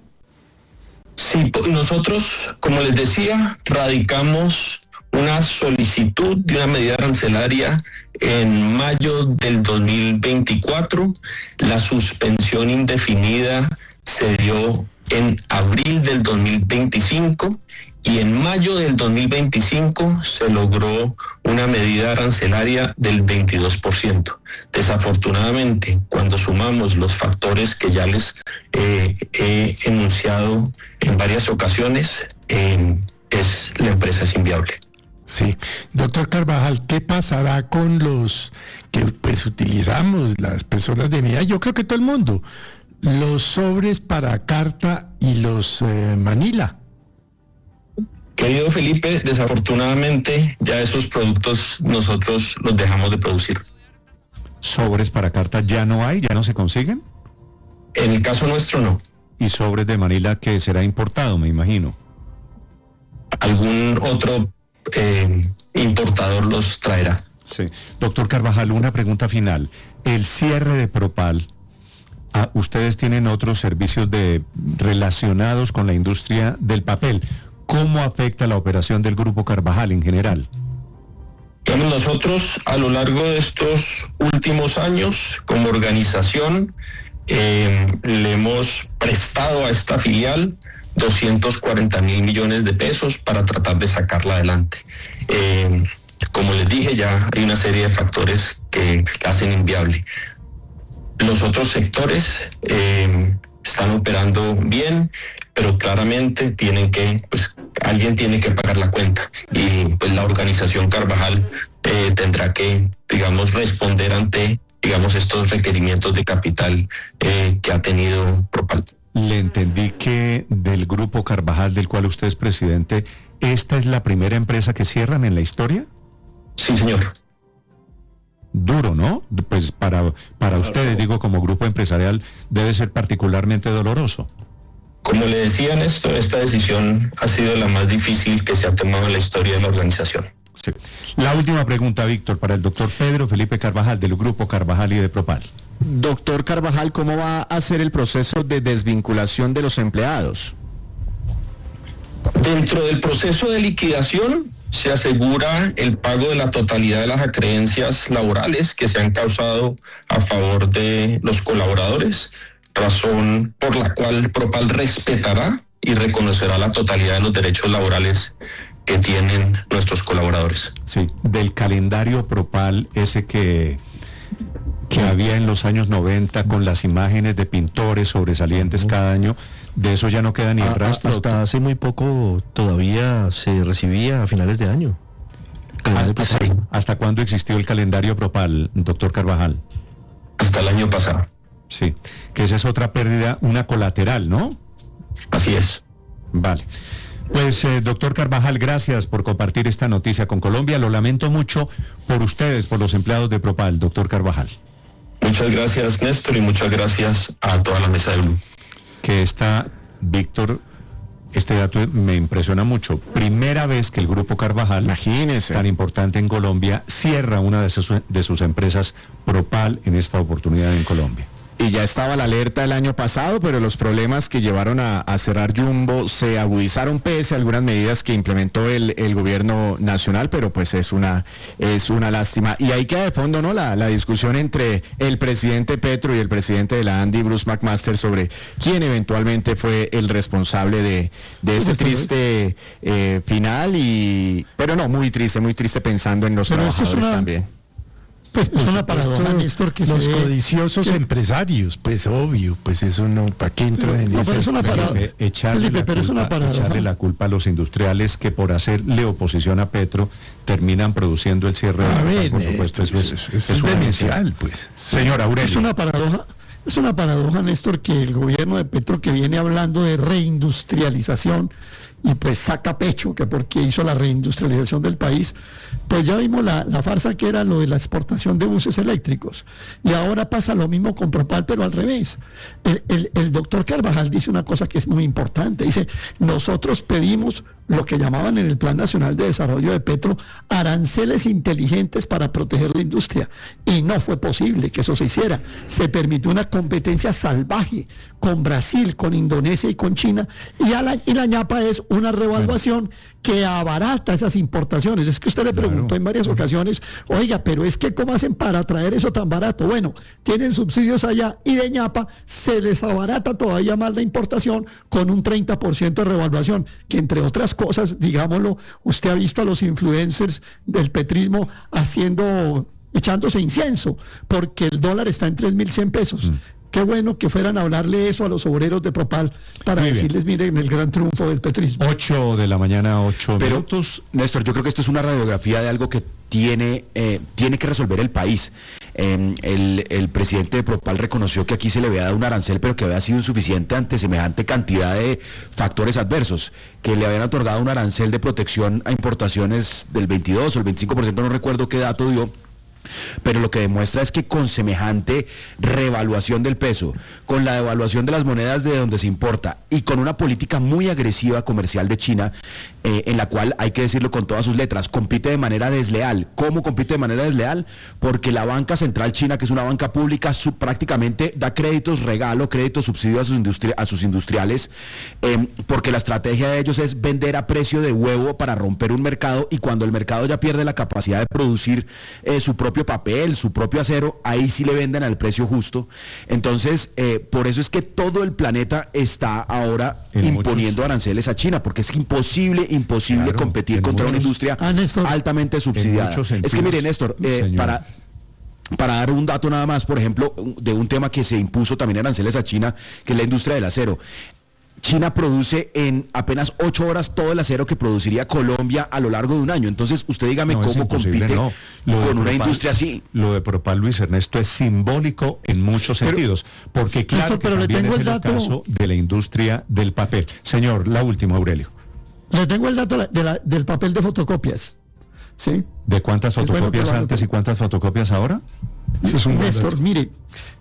Sí, nosotros, como les decía, radicamos una solicitud de una medida arancelaria en mayo del 2024. La suspensión indefinida se dio en abril del 2025 y en mayo del 2025 se logró una medida arancelaria del 22%. Desafortunadamente, cuando sumamos los factores que ya les he enunciado en varias ocasiones, la empresa es inviable. Sí, doctor Carvajal, ¿qué pasará con los que pues utilizamos, las personas de mi edad? Yo creo que todo el mundo, los sobres para carta y los Manila. Querido Felipe, desafortunadamente ya esos productos nosotros los dejamos de producir. ¿Sobres para carta ya no hay, ya no se consiguen? En el caso nuestro no. ¿Y sobres de Manila que será importado, me imagino? Algún otro importador los traerá. Sí. Doctor Carvajal, una pregunta final. El cierre de Propal, ustedes tienen otros servicios relacionados con la industria del papel. ¿Cómo afecta la operación del Grupo Carvajal en general? Nosotros a lo largo de estos últimos años, como organización, le hemos prestado a esta filial 240.000 millones de pesos para tratar de sacarla adelante. Como les dije, ya hay una serie de factores que la hacen inviable. Los otros sectores están operando bien, pero claramente alguien tiene que pagar la cuenta, y pues la organización Carvajal tendrá que, responder ante, estos requerimientos de capital que ha tenido Propal. Le entendí que del Grupo Carvajal, del cual usted es presidente, ¿esta es la primera empresa que cierran en la historia? Sí, señor. Duro, ¿no? Pues para ustedes, digo, como grupo empresarial, debe ser particularmente doloroso. Como le decía Néstor, esta decisión ha sido la más difícil que se ha tomado en la historia de la organización. Sí. La última pregunta, Víctor, para el doctor Pedro Felipe Carvajal, del Grupo Carvajal y de Propal. Doctor Carvajal, ¿cómo va a ser el proceso de desvinculación de los empleados? Dentro del proceso de liquidación se asegura el pago de la totalidad de las acreencias laborales que se han causado a favor de los colaboradores, razón por la cual Propal respetará y reconocerá la totalidad de los derechos laborales que tienen nuestros colaboradores. Sí, del calendario Propal, ese que había en los años 90 con las imágenes de pintores sobresalientes cada año, de eso ya no queda ni rastro. Hasta hace muy poco todavía se recibía a finales de año. Sí. ¿Hasta cuándo existió el calendario Propal, doctor Carvajal? Hasta el año pasado. Sí, que esa es otra pérdida, una colateral, ¿no? Así es. Vale. Pues, doctor Carvajal, gracias por compartir esta noticia con Colombia. Lo lamento mucho por ustedes, por los empleados de Propal, doctor Carvajal. Muchas gracias, Néstor, y muchas gracias a toda la mesa de Blue. Que Víctor, este dato me impresiona mucho. Primera vez que el Grupo Carvajal, imagínese, tan importante en Colombia, cierra una de sus empresas Propal en esta oportunidad en Colombia. Y ya estaba la alerta el año pasado, pero los problemas que llevaron a cerrar Jumbo se agudizaron pese a algunas medidas que implementó el gobierno nacional, pero pues es una lástima. Y ahí queda de fondo, ¿no?, la discusión entre el presidente Petro y el presidente de la ANDI, Bruce McMaster, sobre quién eventualmente fue el responsable de este triste final, pero no, muy triste pensando en los trabajadores también. Pues es una paradoja, Néstor, que los codiciosos empresarios, pues obvio, pues eso no, ¿para qué entra en eso? Echarle la culpa a los industriales que por hacerle oposición a Petro terminan produciendo el cierre de la, por supuesto, eso es demencial, pues. Señora Aurelio. Es una paradoja, Néstor, que el gobierno de Petro, que viene hablando de reindustrialización y pues saca pecho que porque hizo la reindustrialización del país, pues ya vimos la farsa que era lo de la exportación de buses eléctricos, y ahora pasa lo mismo con Propal, pero al revés. El doctor Carvajal dice una cosa que es muy importante, dice: nosotros pedimos lo que llamaban en el Plan Nacional de Desarrollo de Petro aranceles inteligentes para proteger la industria, y no fue posible que eso se hiciera. Se permitió una competencia salvaje con Brasil, con Indonesia y con China, y la ñapa es una revaluación que abarata esas importaciones. Es que usted le preguntó en varias ocasiones: oiga, pero es que ¿cómo hacen para traer eso tan barato? Bueno, tienen subsidios allá y de ñapa se les abarata todavía más la importación con un 30% de revaluación, que entre otras cosas, digámoslo, usted ha visto a los influencers del petrismo echándose incienso, porque el dólar está en 3.100 pesos. Qué bueno que fueran a hablarle eso a los obreros de Propal para decirles, miren, el gran triunfo del petrismo. 8 de la mañana, 8 minutos. Néstor, yo creo que esto es una radiografía de algo que tiene que resolver el país. El presidente de Propal reconoció que aquí se le había dado un arancel, pero que había sido insuficiente ante semejante cantidad de factores adversos, que le habían otorgado un arancel de protección a importaciones del 22 o el 25%, no recuerdo qué dato dio. Pero lo que demuestra es que con semejante revaluación del peso, con la devaluación de las monedas de donde se importa y con una política muy agresiva comercial de China, en la cual, hay que decirlo con todas sus letras, compite de manera desleal. ¿Cómo compite de manera desleal? Porque la banca central china, que es una banca pública, prácticamente da créditos subsidio a sus industriales, porque la estrategia de ellos es vender a precio de huevo para romper un mercado, y cuando el mercado ya pierde la capacidad de producir su propio papel, su propio acero, ahí sí le venden al precio justo. Entonces, por eso es que todo el planeta está ahora imponiendo aranceles a China, porque es imposible competir contra una industria altamente subsidiada. Es que mire, Néstor, para dar un dato nada más, por ejemplo, de un tema que se impuso también aranceles a China, que es la industria del acero. China produce en apenas 8 horas todo el acero que produciría Colombia a lo largo de un año. Entonces, usted dígame cómo compite con una industria así. Lo de Propal, Luis Ernesto, es simbólico en muchos sentidos, porque claro que también es el caso de la industria del papel. Señor, la última, Aurelio. Le tengo el dato del papel de fotocopias. ¿Sí? ¿De cuántas fotocopias antes y cuántas fotocopias ahora? Néstor, mire,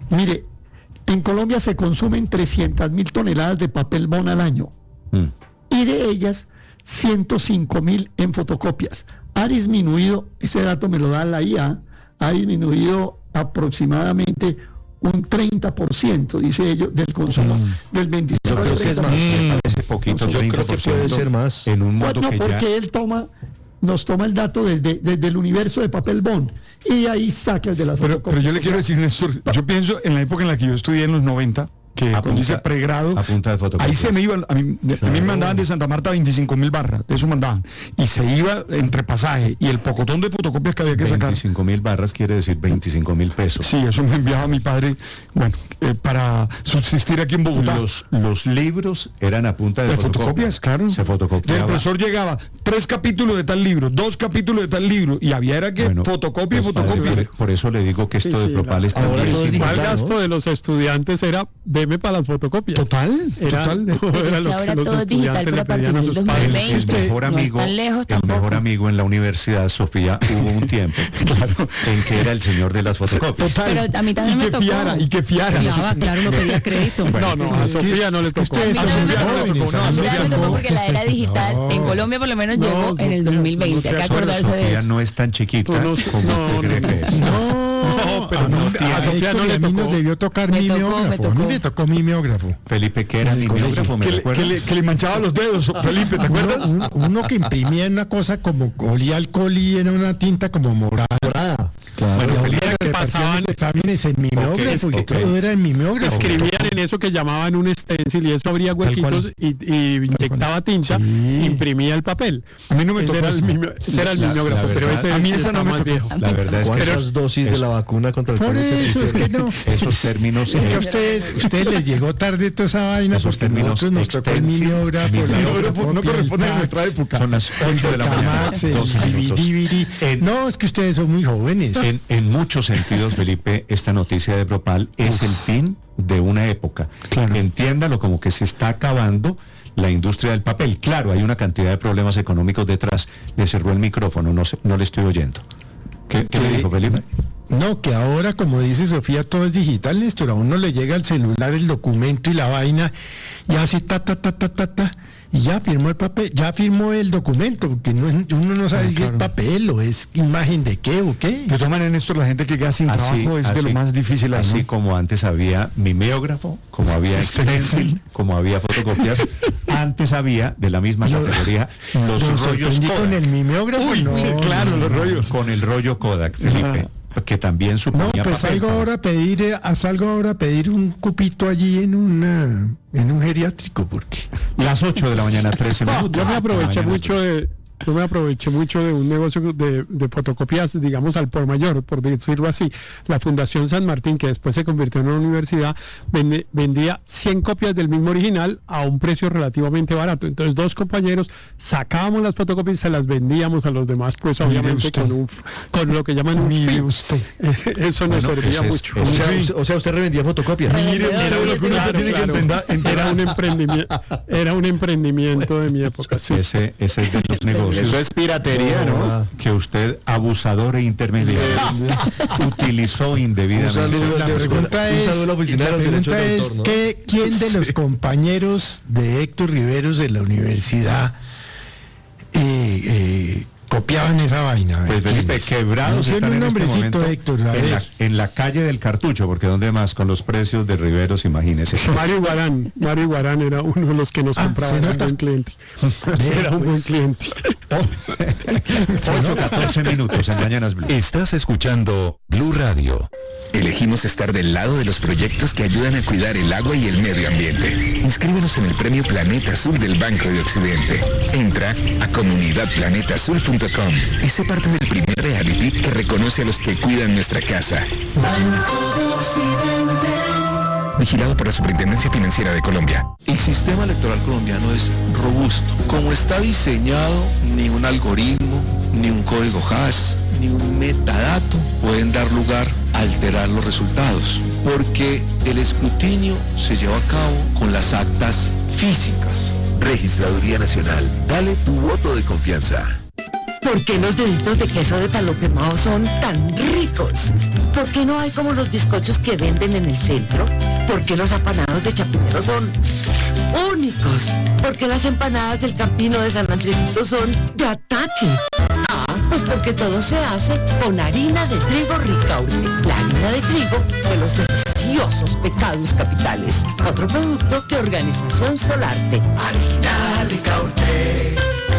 en Colombia se consumen 300.000 toneladas de papel bond al año, y de ellas 105.000 en fotocopias. Ha disminuido, ese dato me lo da la IA, ha disminuido aproximadamente un 30%, dice ellos, del consumo del 25%. Yo creo que es más, me parece poquito, 30%. Yo creo que puede ser más. En un mundo que porque él nos toma el dato desde el universo de papel bond, y de ahí saca el de las fotocopias. Pero yo le quiero decir, Néstor, yo pienso en la época en la que yo estudié en los 90, que cuando hice pregrado, ahí se me iban, a mí me mandaban de Santa Marta 25.000 barras, de eso mandaban, y se iba entre pasaje y el pocotón de fotocopias que había que sacar. 25.000 barras quiere decir 25.000 pesos. Sí, eso me enviaba mi padre, para subsistir aquí en Bogotá. Los libros eran a punta de fotocopias, claro. Se fotocopiaba. El profesor llegaba, 3 capítulos de tal libro, 2 capítulos de tal libro, y había fotocopia y fotocopia. Por eso le digo que esto de Propal está ahora el gasto de los estudiantes era de ATM para las fotocopias. Total. Era lo que ahora los todo es digital, estudiantes pero le a partir pedían a del sus padres. 2020 no es tan lejos el tampoco. mejor amigo en la universidad, Sofía, hubo un tiempo en que era el señor de las fotocopias. Pero a mí también me tocó. Y que fiara. Claro, no pedía crédito. No, a Sofía no le tocó. A mí también me tocó porque la era digital en Colombia por lo menos llegó en el 2020. Hay que acordarse de Sofía eso. no es tan chiquita como usted cree que es. No, pero a Sofía no le tocó. Nos debió tocar mimeógrafo. A mí me tocó mimeógrafo. Felipe, ¿qué era mimeógrafo? Que le manchaba los dedos, Felipe, ¿te acuerdas? Uno que imprimía en una cosa como olía alcohol y era una tinta como morada. Claro. Bueno, Felipe, que pasaban exámenes en mimeógrafo y todo era en mimeógrafo. Escribían en eso que llamaban un stencil y eso abría huequitos y inyectaba tinta, imprimía el papel. A mí no me tocó. Ese era el mimeógrafo, pero ese a mí esa no me tocó. viejo. La verdad es que ¿Cuántas dosis de la vacuna contra el por COVID? eso es que no. Esos términos... Es que a ustedes les llegó tarde toda esa vaina esos porque términos nosotros nos tocó el mimeógrafo no corresponde a nuestra época. Son las 8 de la mañana, 12 minutos. No, es que ustedes son muy jóvenes. En muchos sentidos, Felipe, esta noticia de Propal es el fin de una época. Claro. Entiéndalo como que se está acabando la industria del papel. Claro, hay una cantidad de problemas económicos detrás. Le cerró el micrófono, no le estoy oyendo. ¿Qué le dijo Felipe? No, que ahora, como dice Sofía, todo es digital, Néstor. A uno le llega al celular el documento y la vaina, y así ta, y ya firmó el papel, ya firmó el documento, porque uno no sabe si es papel o es imagen de qué o qué. De todas maneras, Néstor, la gente que queda sin trabajo es de lo más difícil. Así como antes había mimeógrafo, como había stencil, como había fotocopias, antes había de la misma categoría los rollos Kodak. Con el mimeógrafo, claro, los rollos. Con el rollo Kodak, Felipe. Que también suponía papel. Salgo ahora a pedir un cupito allí en un geriátrico, porque las 8 de la mañana, 13 minutos. Yo me aproveché mucho de un negocio de fotocopias, digamos, al por mayor, por decirlo así. La Fundación San Martín, que después se convirtió en una universidad, vendía 100 copias del mismo original a un precio relativamente barato. Entonces, dos compañeros sacábamos las fotocopias y se las vendíamos a los demás, pues obviamente con lo que llaman un fee. Eso nos servía mucho. O sea, usted revendía fotocopias. Era un emprendimiento de mi época. Sí. Ese es de los negocios. Eso es piratería, ¿no? Que usted, abusador e intermediario, utilizó indebidamente. La pregunta es, ¿quién de los compañeros de Héctor Riveros de la universidad copiaban esa vaina? Pues Felipe, quebrados están en este momento Héctor, en la calle del Cartucho, porque ¿dónde más? Con los precios de Riveros, imagínese. Mario Guarán era uno de los que nos compraba, era un buen cliente. Era un buen cliente. 8:14 minutos en Mañanas Blue. Estás escuchando Blue Radio. Elegimos estar del lado de los proyectos que ayudan a cuidar el agua y el medio ambiente. Inscríbenos en el premio Planeta Azul del Banco de Occidente. Entra a comunidadplanetaazul.com y sé parte del primer reality que reconoce a los que cuidan nuestra casa. Banco de Occidente. Vigilado por la Superintendencia Financiera de Colombia. El sistema electoral colombiano es robusto. Como está diseñado, ni un algoritmo, ni un código hash, ni un metadato pueden dar lugar a alterar los resultados, porque el escrutinio se lleva a cabo con las actas físicas. Registraduría Nacional, dale tu voto de confianza. ¿Por qué los deditos de queso de palo quemado son tan ricos? ¿Por qué no hay como los bizcochos que venden en el centro? ¿Por qué los apanados de Chapinero son únicos? ¿Por qué las empanadas del Campino de San Andresito son de ataque? Pues porque todo se hace con harina de trigo Ricaurte, la harina de trigo de los deliciosos pecados capitales. Otro producto de Organización Solarte. Harina Ricaurte.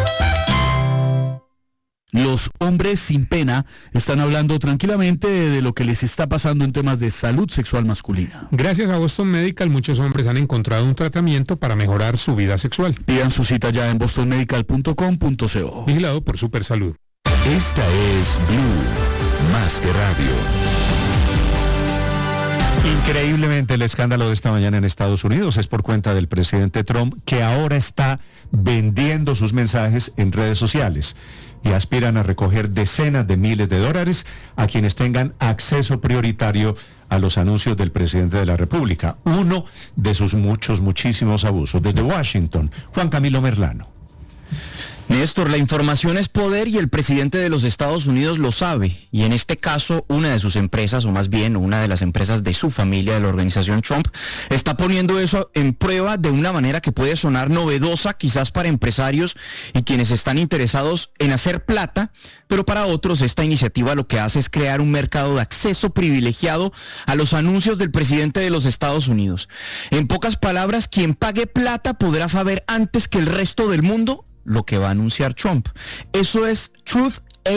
Los hombres sin pena están hablando tranquilamente de lo que les está pasando en temas de salud sexual masculina. Gracias a Boston Medical, muchos hombres han encontrado un tratamiento para mejorar su vida sexual. Pidan su cita ya en bostonmedical.com.co. Vigilado por Supersalud. Esta es Blue, más que radio. Increíblemente, el escándalo de esta mañana en Estados Unidos es por cuenta del presidente Trump, que ahora está vendiendo sus mensajes en redes sociales y aspiran a recoger decenas de miles de dólares a quienes tengan acceso prioritario a los anuncios del presidente de la República. Uno de sus muchísimos abusos. Desde Washington, Juan Camilo Merlano. Néstor, la información es poder y el presidente de los Estados Unidos lo sabe. Y en este caso, una de sus empresas, o más bien una de las empresas de su familia, de la organización Trump, está poniendo eso en prueba de una manera que puede sonar novedosa, quizás para empresarios y quienes están interesados en hacer plata, pero para otros esta iniciativa lo que hace es crear un mercado de acceso privilegiado a los anuncios del presidente de los Estados Unidos. En pocas palabras, quien pague plata podrá saber antes que el resto del mundo lo que va a anunciar Trump. Eso es Truth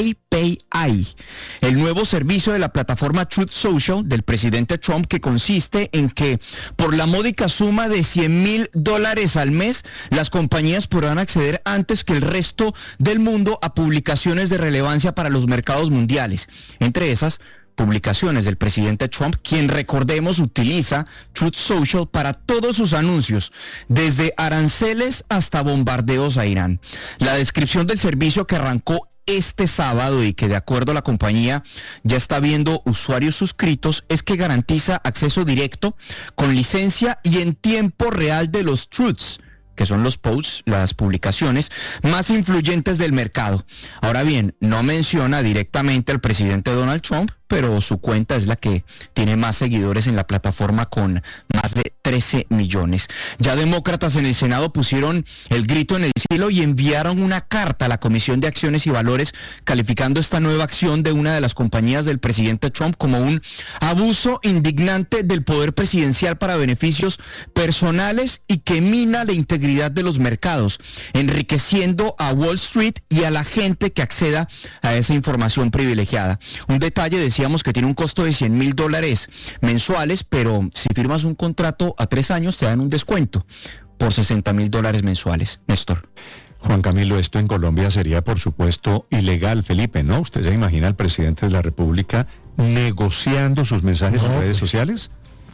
API, el nuevo servicio de la plataforma Truth Social del presidente Trump, que consiste en que por la módica suma de $100,000 al mes, las compañías podrán acceder antes que el resto del mundo a publicaciones de relevancia para los mercados mundiales. Entre esas, publicaciones del presidente Trump, quien, recordemos, utiliza Truth Social para todos sus anuncios, desde aranceles hasta bombardeos a Irán. La descripción del servicio, que arrancó este sábado y que, de acuerdo a la compañía, ya está viendo usuarios suscritos, es que garantiza acceso directo, con licencia y en tiempo real de los truths, que son los posts, las publicaciones más influyentes del mercado. Ahora bien, no menciona directamente al presidente Donald Trump, pero su cuenta es la que tiene más seguidores en la plataforma, con más de 13 millones. Ya demócratas en el Senado pusieron el grito en el cielo y enviaron una carta a la Comisión de Acciones y Valores calificando esta nueva acción de una de las compañías del presidente Trump como un abuso indignante del poder presidencial para beneficios personales y que mina la integridad de los mercados, enriqueciendo a Wall Street y a la gente que acceda a esa información privilegiada. Un detalle, decíamos, que tiene un costo de $100,000 mensuales, pero si firmas un contrato a 3 años te dan un descuento por $60,000 mensuales. Néstor. Juan Camilo, esto en Colombia sería, por supuesto, ilegal, Felipe, ¿no? ¿Usted se imagina al presidente de la República negociando sus mensajes en redes sociales?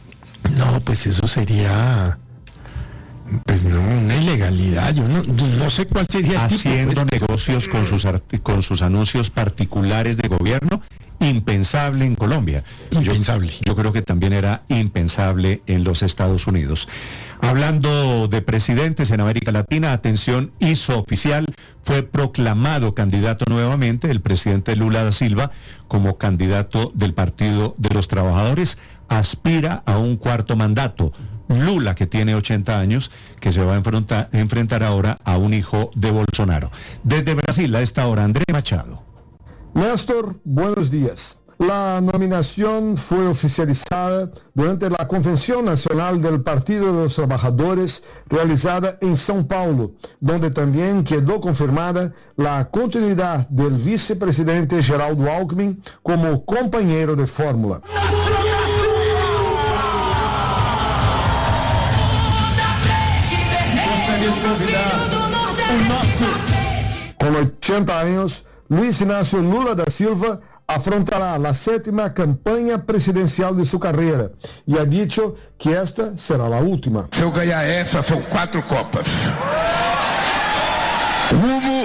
No, pues eso sería... Pues no, una ilegalidad. Yo no sé cuál sería el tipo, haciendo negocios con sus anuncios particulares de gobierno. Impensable en Colombia. Impensable. Yo creo que también era impensable en los Estados Unidos. Hablando de presidentes en América Latina, atención, hizo oficial, fue proclamado candidato nuevamente el presidente Lula da Silva como candidato del Partido de los Trabajadores. Aspira a un 4º mandato. Lula, que tiene 80 años, que se va a enfrentar ahora a un hijo de Bolsonaro. Desde Brasil, a esta hora, André Machado. Néstor, buenos días. La nominación fue oficializada durante la Convención Nacional del Partido de los Trabajadores realizada en São Paulo, donde también quedó confirmada la continuidad del vicepresidente Geraldo Alckmin como compañero de fórmula. Con 80 años, Luis Inácio Lula da Silva afrontará la 7ª campaña presidencial de su carrera y ha dicho que esta será la última. Se eu ganhar essa, são 4 Copas. Rumo,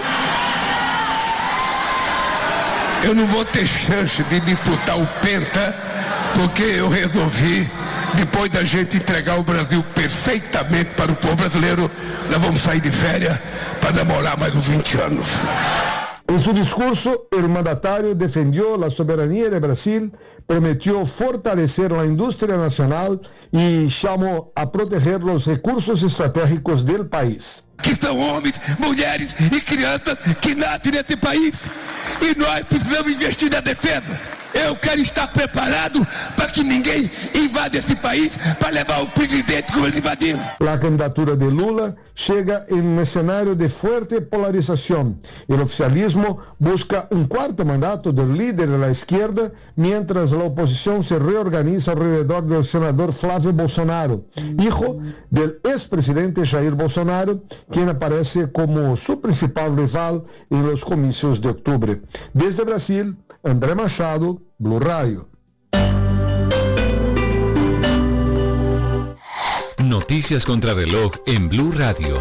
eu não vou ter chance de disputar o Penta, porque eu resolvi, depois da gente entregar o Brasil perfeitamente para o povo brasileiro, nós vamos sair de férias para namorar mais uns 20 anos. En su discurso, el mandatario defendió la soberanía de Brasil, prometió fortalecer la industria nacional y llamó a proteger los recursos estratégicos del país. Que são homens, mulheres e crianças que nascem nesse país. E nós precisamos investir na defesa. Eu quero estar preparado para que ninguém invada esse país para levar o presidente como eles invadiram. La candidatura de Lula llega en un escenario de fuerte polarización. El oficialismo busca un 4º mandato del líder de la izquierda, mientras la oposición se reorganiza alrededor del senador Flávio Bolsonaro, hijo del expresidente Jair Bolsonaro, quien aparece como su principal rival en los comicios de octubre. Desde Brasil, André Machado, Blue Radio. Noticias contra reloj en Blue Radio.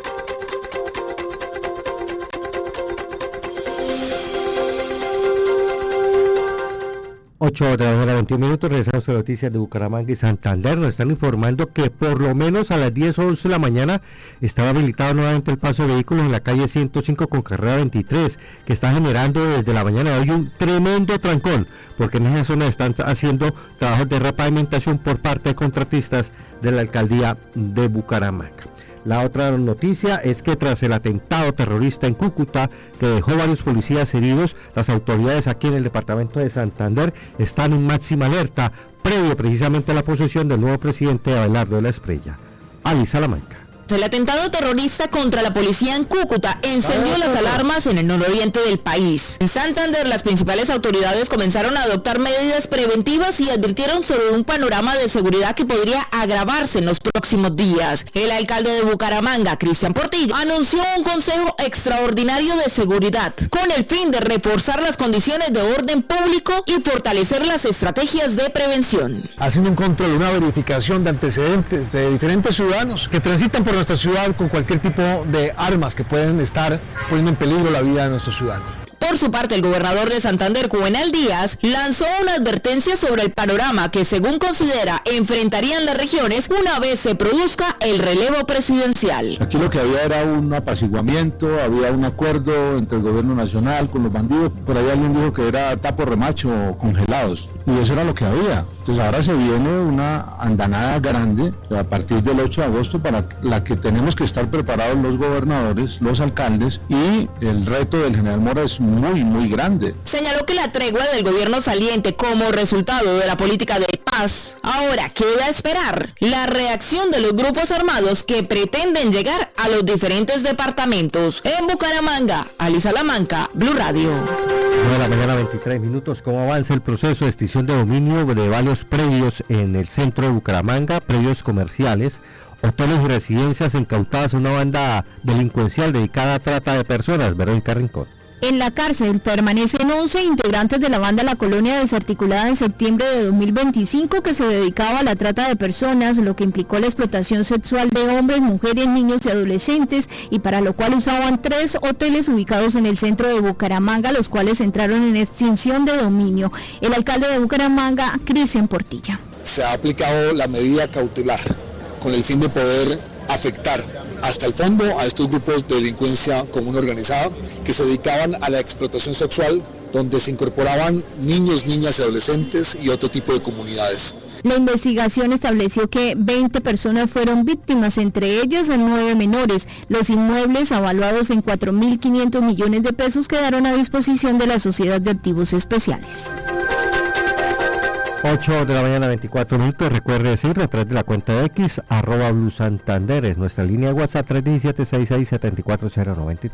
Ocho de la mañana, 21 minutos, regresamos a noticias de Bucaramanga y Santander. Nos están informando que por lo menos a las 10 o 11 de la mañana estaba habilitado nuevamente el paso de vehículos en la calle 105 con carrera 23, que está generando desde la mañana de hoy un tremendo trancón, porque en esa zona están haciendo trabajos de repavimentación por parte de contratistas de la alcaldía de Bucaramanga. La otra noticia es que tras el atentado terrorista en Cúcuta, que dejó varios policías heridos, las autoridades aquí en el departamento de Santander están en máxima alerta, previo precisamente a la posesión del nuevo presidente Abelardo de la Espriella. Ali Salamanca. El atentado terrorista contra la policía en Cúcuta encendió las alarmas en el nororiente del país. En Santander, las principales autoridades comenzaron a adoptar medidas preventivas y advirtieron sobre un panorama de seguridad que podría agravarse en los próximos días. El alcalde de Bucaramanga, Cristian Portillo, anunció un consejo extraordinario de seguridad con el fin de reforzar las condiciones de orden público y fortalecer las estrategias de prevención. Haciendo un control, una verificación de antecedentes de diferentes ciudadanos que transitan por nuestra ciudad con cualquier tipo de armas que pueden estar poniendo en peligro la vida de nuestros ciudadanos. Por su parte, el gobernador de Santander, Juvenal Díaz, lanzó una advertencia sobre el panorama que, según considera, enfrentarían las regiones una vez se produzca el relevo presidencial. Aquí lo que había era un apaciguamiento, había un acuerdo entre el gobierno nacional con los bandidos. Por ahí alguien dijo que era tapo remacho o congelados, y eso era lo que había. Entonces ahora se viene una andanada grande a partir del 8 de agosto para la que tenemos que estar preparados los gobernadores, los alcaldes, y el reto del general Mora es muy grande. Señaló que la tregua del gobierno saliente como resultado de la política de paz, ahora queda esperar la reacción de los grupos armados que pretenden llegar a los diferentes departamentos. En Bucaramanga, Ali Salamanca, Blue Radio. 9 de la mañana, 23 minutos. ¿Cómo avanza el proceso de extinción de dominio de varios predios en el centro de Bucaramanga, predios comerciales, hoteles y residencias incautadas a una banda delincuencial dedicada a trata de personas? Verónica Rincón. En la cárcel permanecen 11 integrantes de la banda La Colonia, desarticulada en septiembre de 2025, que se dedicaba a la trata de personas, lo que implicó la explotación sexual de hombres, mujeres, niños y adolescentes, y para lo cual usaban 3 hoteles ubicados en el centro de Bucaramanga, los cuales entraron en extinción de dominio. El alcalde de Bucaramanga, Cristian Portillo. Se ha aplicado la medida cautelar con el fin de poder afectar hasta el fondo a estos grupos de delincuencia común organizada que se dedicaban a la explotación sexual, donde se incorporaban niños, niñas y adolescentes y otro tipo de comunidades. La investigación estableció que 20 personas fueron víctimas, entre ellas 9 menores. Los inmuebles, avaluados en 4.500 millones de pesos, quedaron a disposición de la Sociedad de Activos Especiales. 8 de la mañana, 24 minutos. Recuerde decirlo a través de la cuenta de X, @Blue Santander, es nuestra línea de WhatsApp 317-66-74093.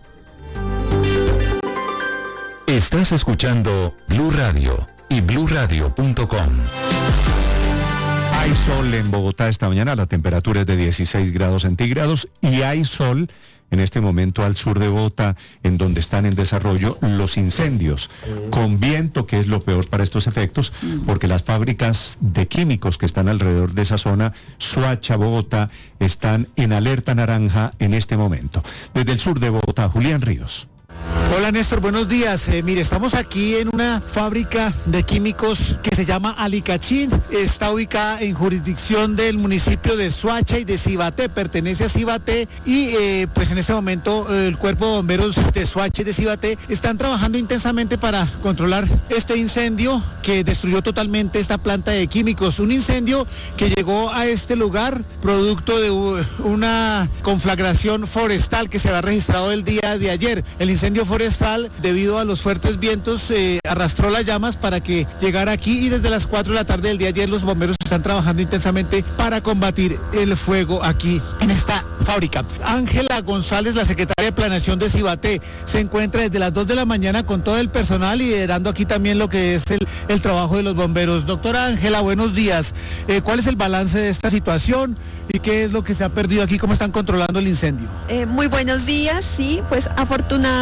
Estás escuchando Blue Radio y bluradio.com. Hay sol en Bogotá esta mañana, la temperatura es de 16 grados centígrados y hay sol en este momento al sur de Bogotá, en donde están en desarrollo los incendios, con viento, que es lo peor para estos efectos, porque las fábricas de químicos que están alrededor de esa zona, Soacha, Bogotá, están en alerta naranja en este momento. Desde el sur de Bogotá, Julián Ríos. Hola Néstor, buenos días. Mire, estamos aquí en una fábrica de químicos que se llama Alicachín. Está ubicada en jurisdicción del municipio de Soacha y de Cibaté, pertenece a Cibaté y pues en este momento el cuerpo de bomberos de Soacha y de Cibaté están trabajando intensamente para controlar este incendio que destruyó totalmente esta planta de químicos. Un incendio que llegó a este lugar producto de una conflagración forestal que se había registrado el día de ayer. El incendio forestal, debido a los fuertes vientos, arrastró las llamas para que llegara aquí y desde las 4 de la tarde del día de ayer los bomberos están trabajando intensamente para combatir el fuego aquí en esta fábrica. Ángela González, la secretaria de Planeación de Cibaté, se encuentra desde las 2 de la mañana con todo el personal liderando aquí también lo que es el trabajo de los bomberos. Doctora Ángela, buenos días. ¿Cuál es el balance de esta situación y qué es lo que se ha perdido aquí? ¿Cómo están controlando el incendio? Muy buenos días, sí, pues afortunadamente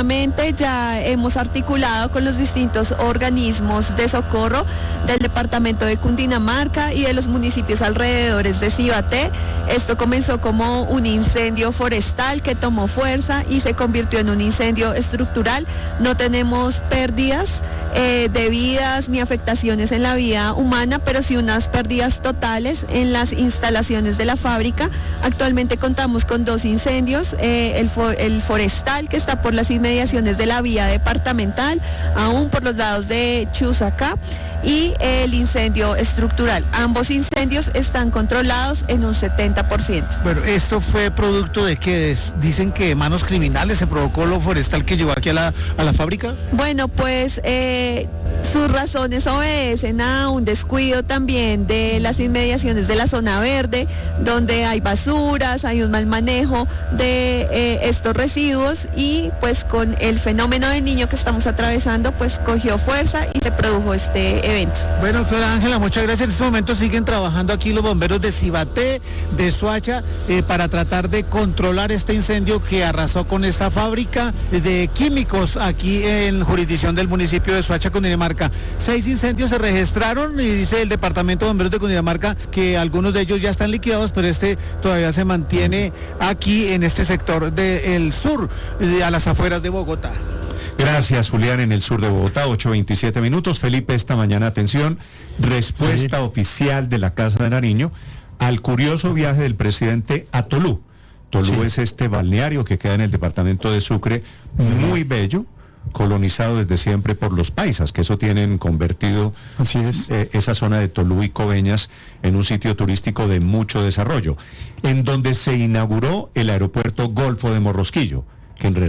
Efectivamente, ya hemos articulado con los distintos organismos de socorro del departamento de Cundinamarca y de los municipios alrededores de Cibaté. Esto comenzó como un incendio forestal que tomó fuerza y se convirtió en un incendio estructural. No tenemos pérdidas de vidas ni afectaciones en la vida humana, pero sí unas pérdidas totales en las instalaciones de la fábrica. Actualmente contamos con 2 incendios, el forestal que está por las inmediaciones de la vía departamental, aún por los lados de Chusacá, y el incendio estructural. Ambos incendios están controlados en un 70%. Bueno, ¿esto fue producto de que dicen que manos criminales se provocó lo forestal que llegó aquí a la fábrica? Bueno, pues sus razones obedecen a un descuido también de las inmediaciones de la zona verde, donde hay basuras, hay un mal manejo de estos residuos, y pues con el fenómeno del niño que estamos atravesando, pues cogió fuerza y se produjo este evento. Bueno, doctora Ángela, muchas gracias. En este momento siguen trabajando aquí los bomberos de Cibaté, de Soacha, para tratar de controlar este incendio que arrasó con esta fábrica de químicos aquí en jurisdicción del municipio de Soacha, Cundinamarca. 6 incendios se registraron y dice el departamento de bomberos de Cundinamarca que algunos de ellos ya están liquidados, pero este todavía se mantiene aquí en este sector del sur, a las afueras de Bogotá. Gracias, Julián, en el sur de Bogotá, 8:27 minutos. Felipe, esta mañana, atención, respuesta oficial de la Casa de Nariño al curioso viaje del presidente a Tolú. Tolú es este balneario que queda en el departamento de Sucre, muy bello, colonizado desde siempre por los paisas, que eso tienen convertido esa zona de Tolú y Coveñas en un sitio turístico de mucho desarrollo, en donde se inauguró el aeropuerto Golfo de Morrosquillo, que en realidad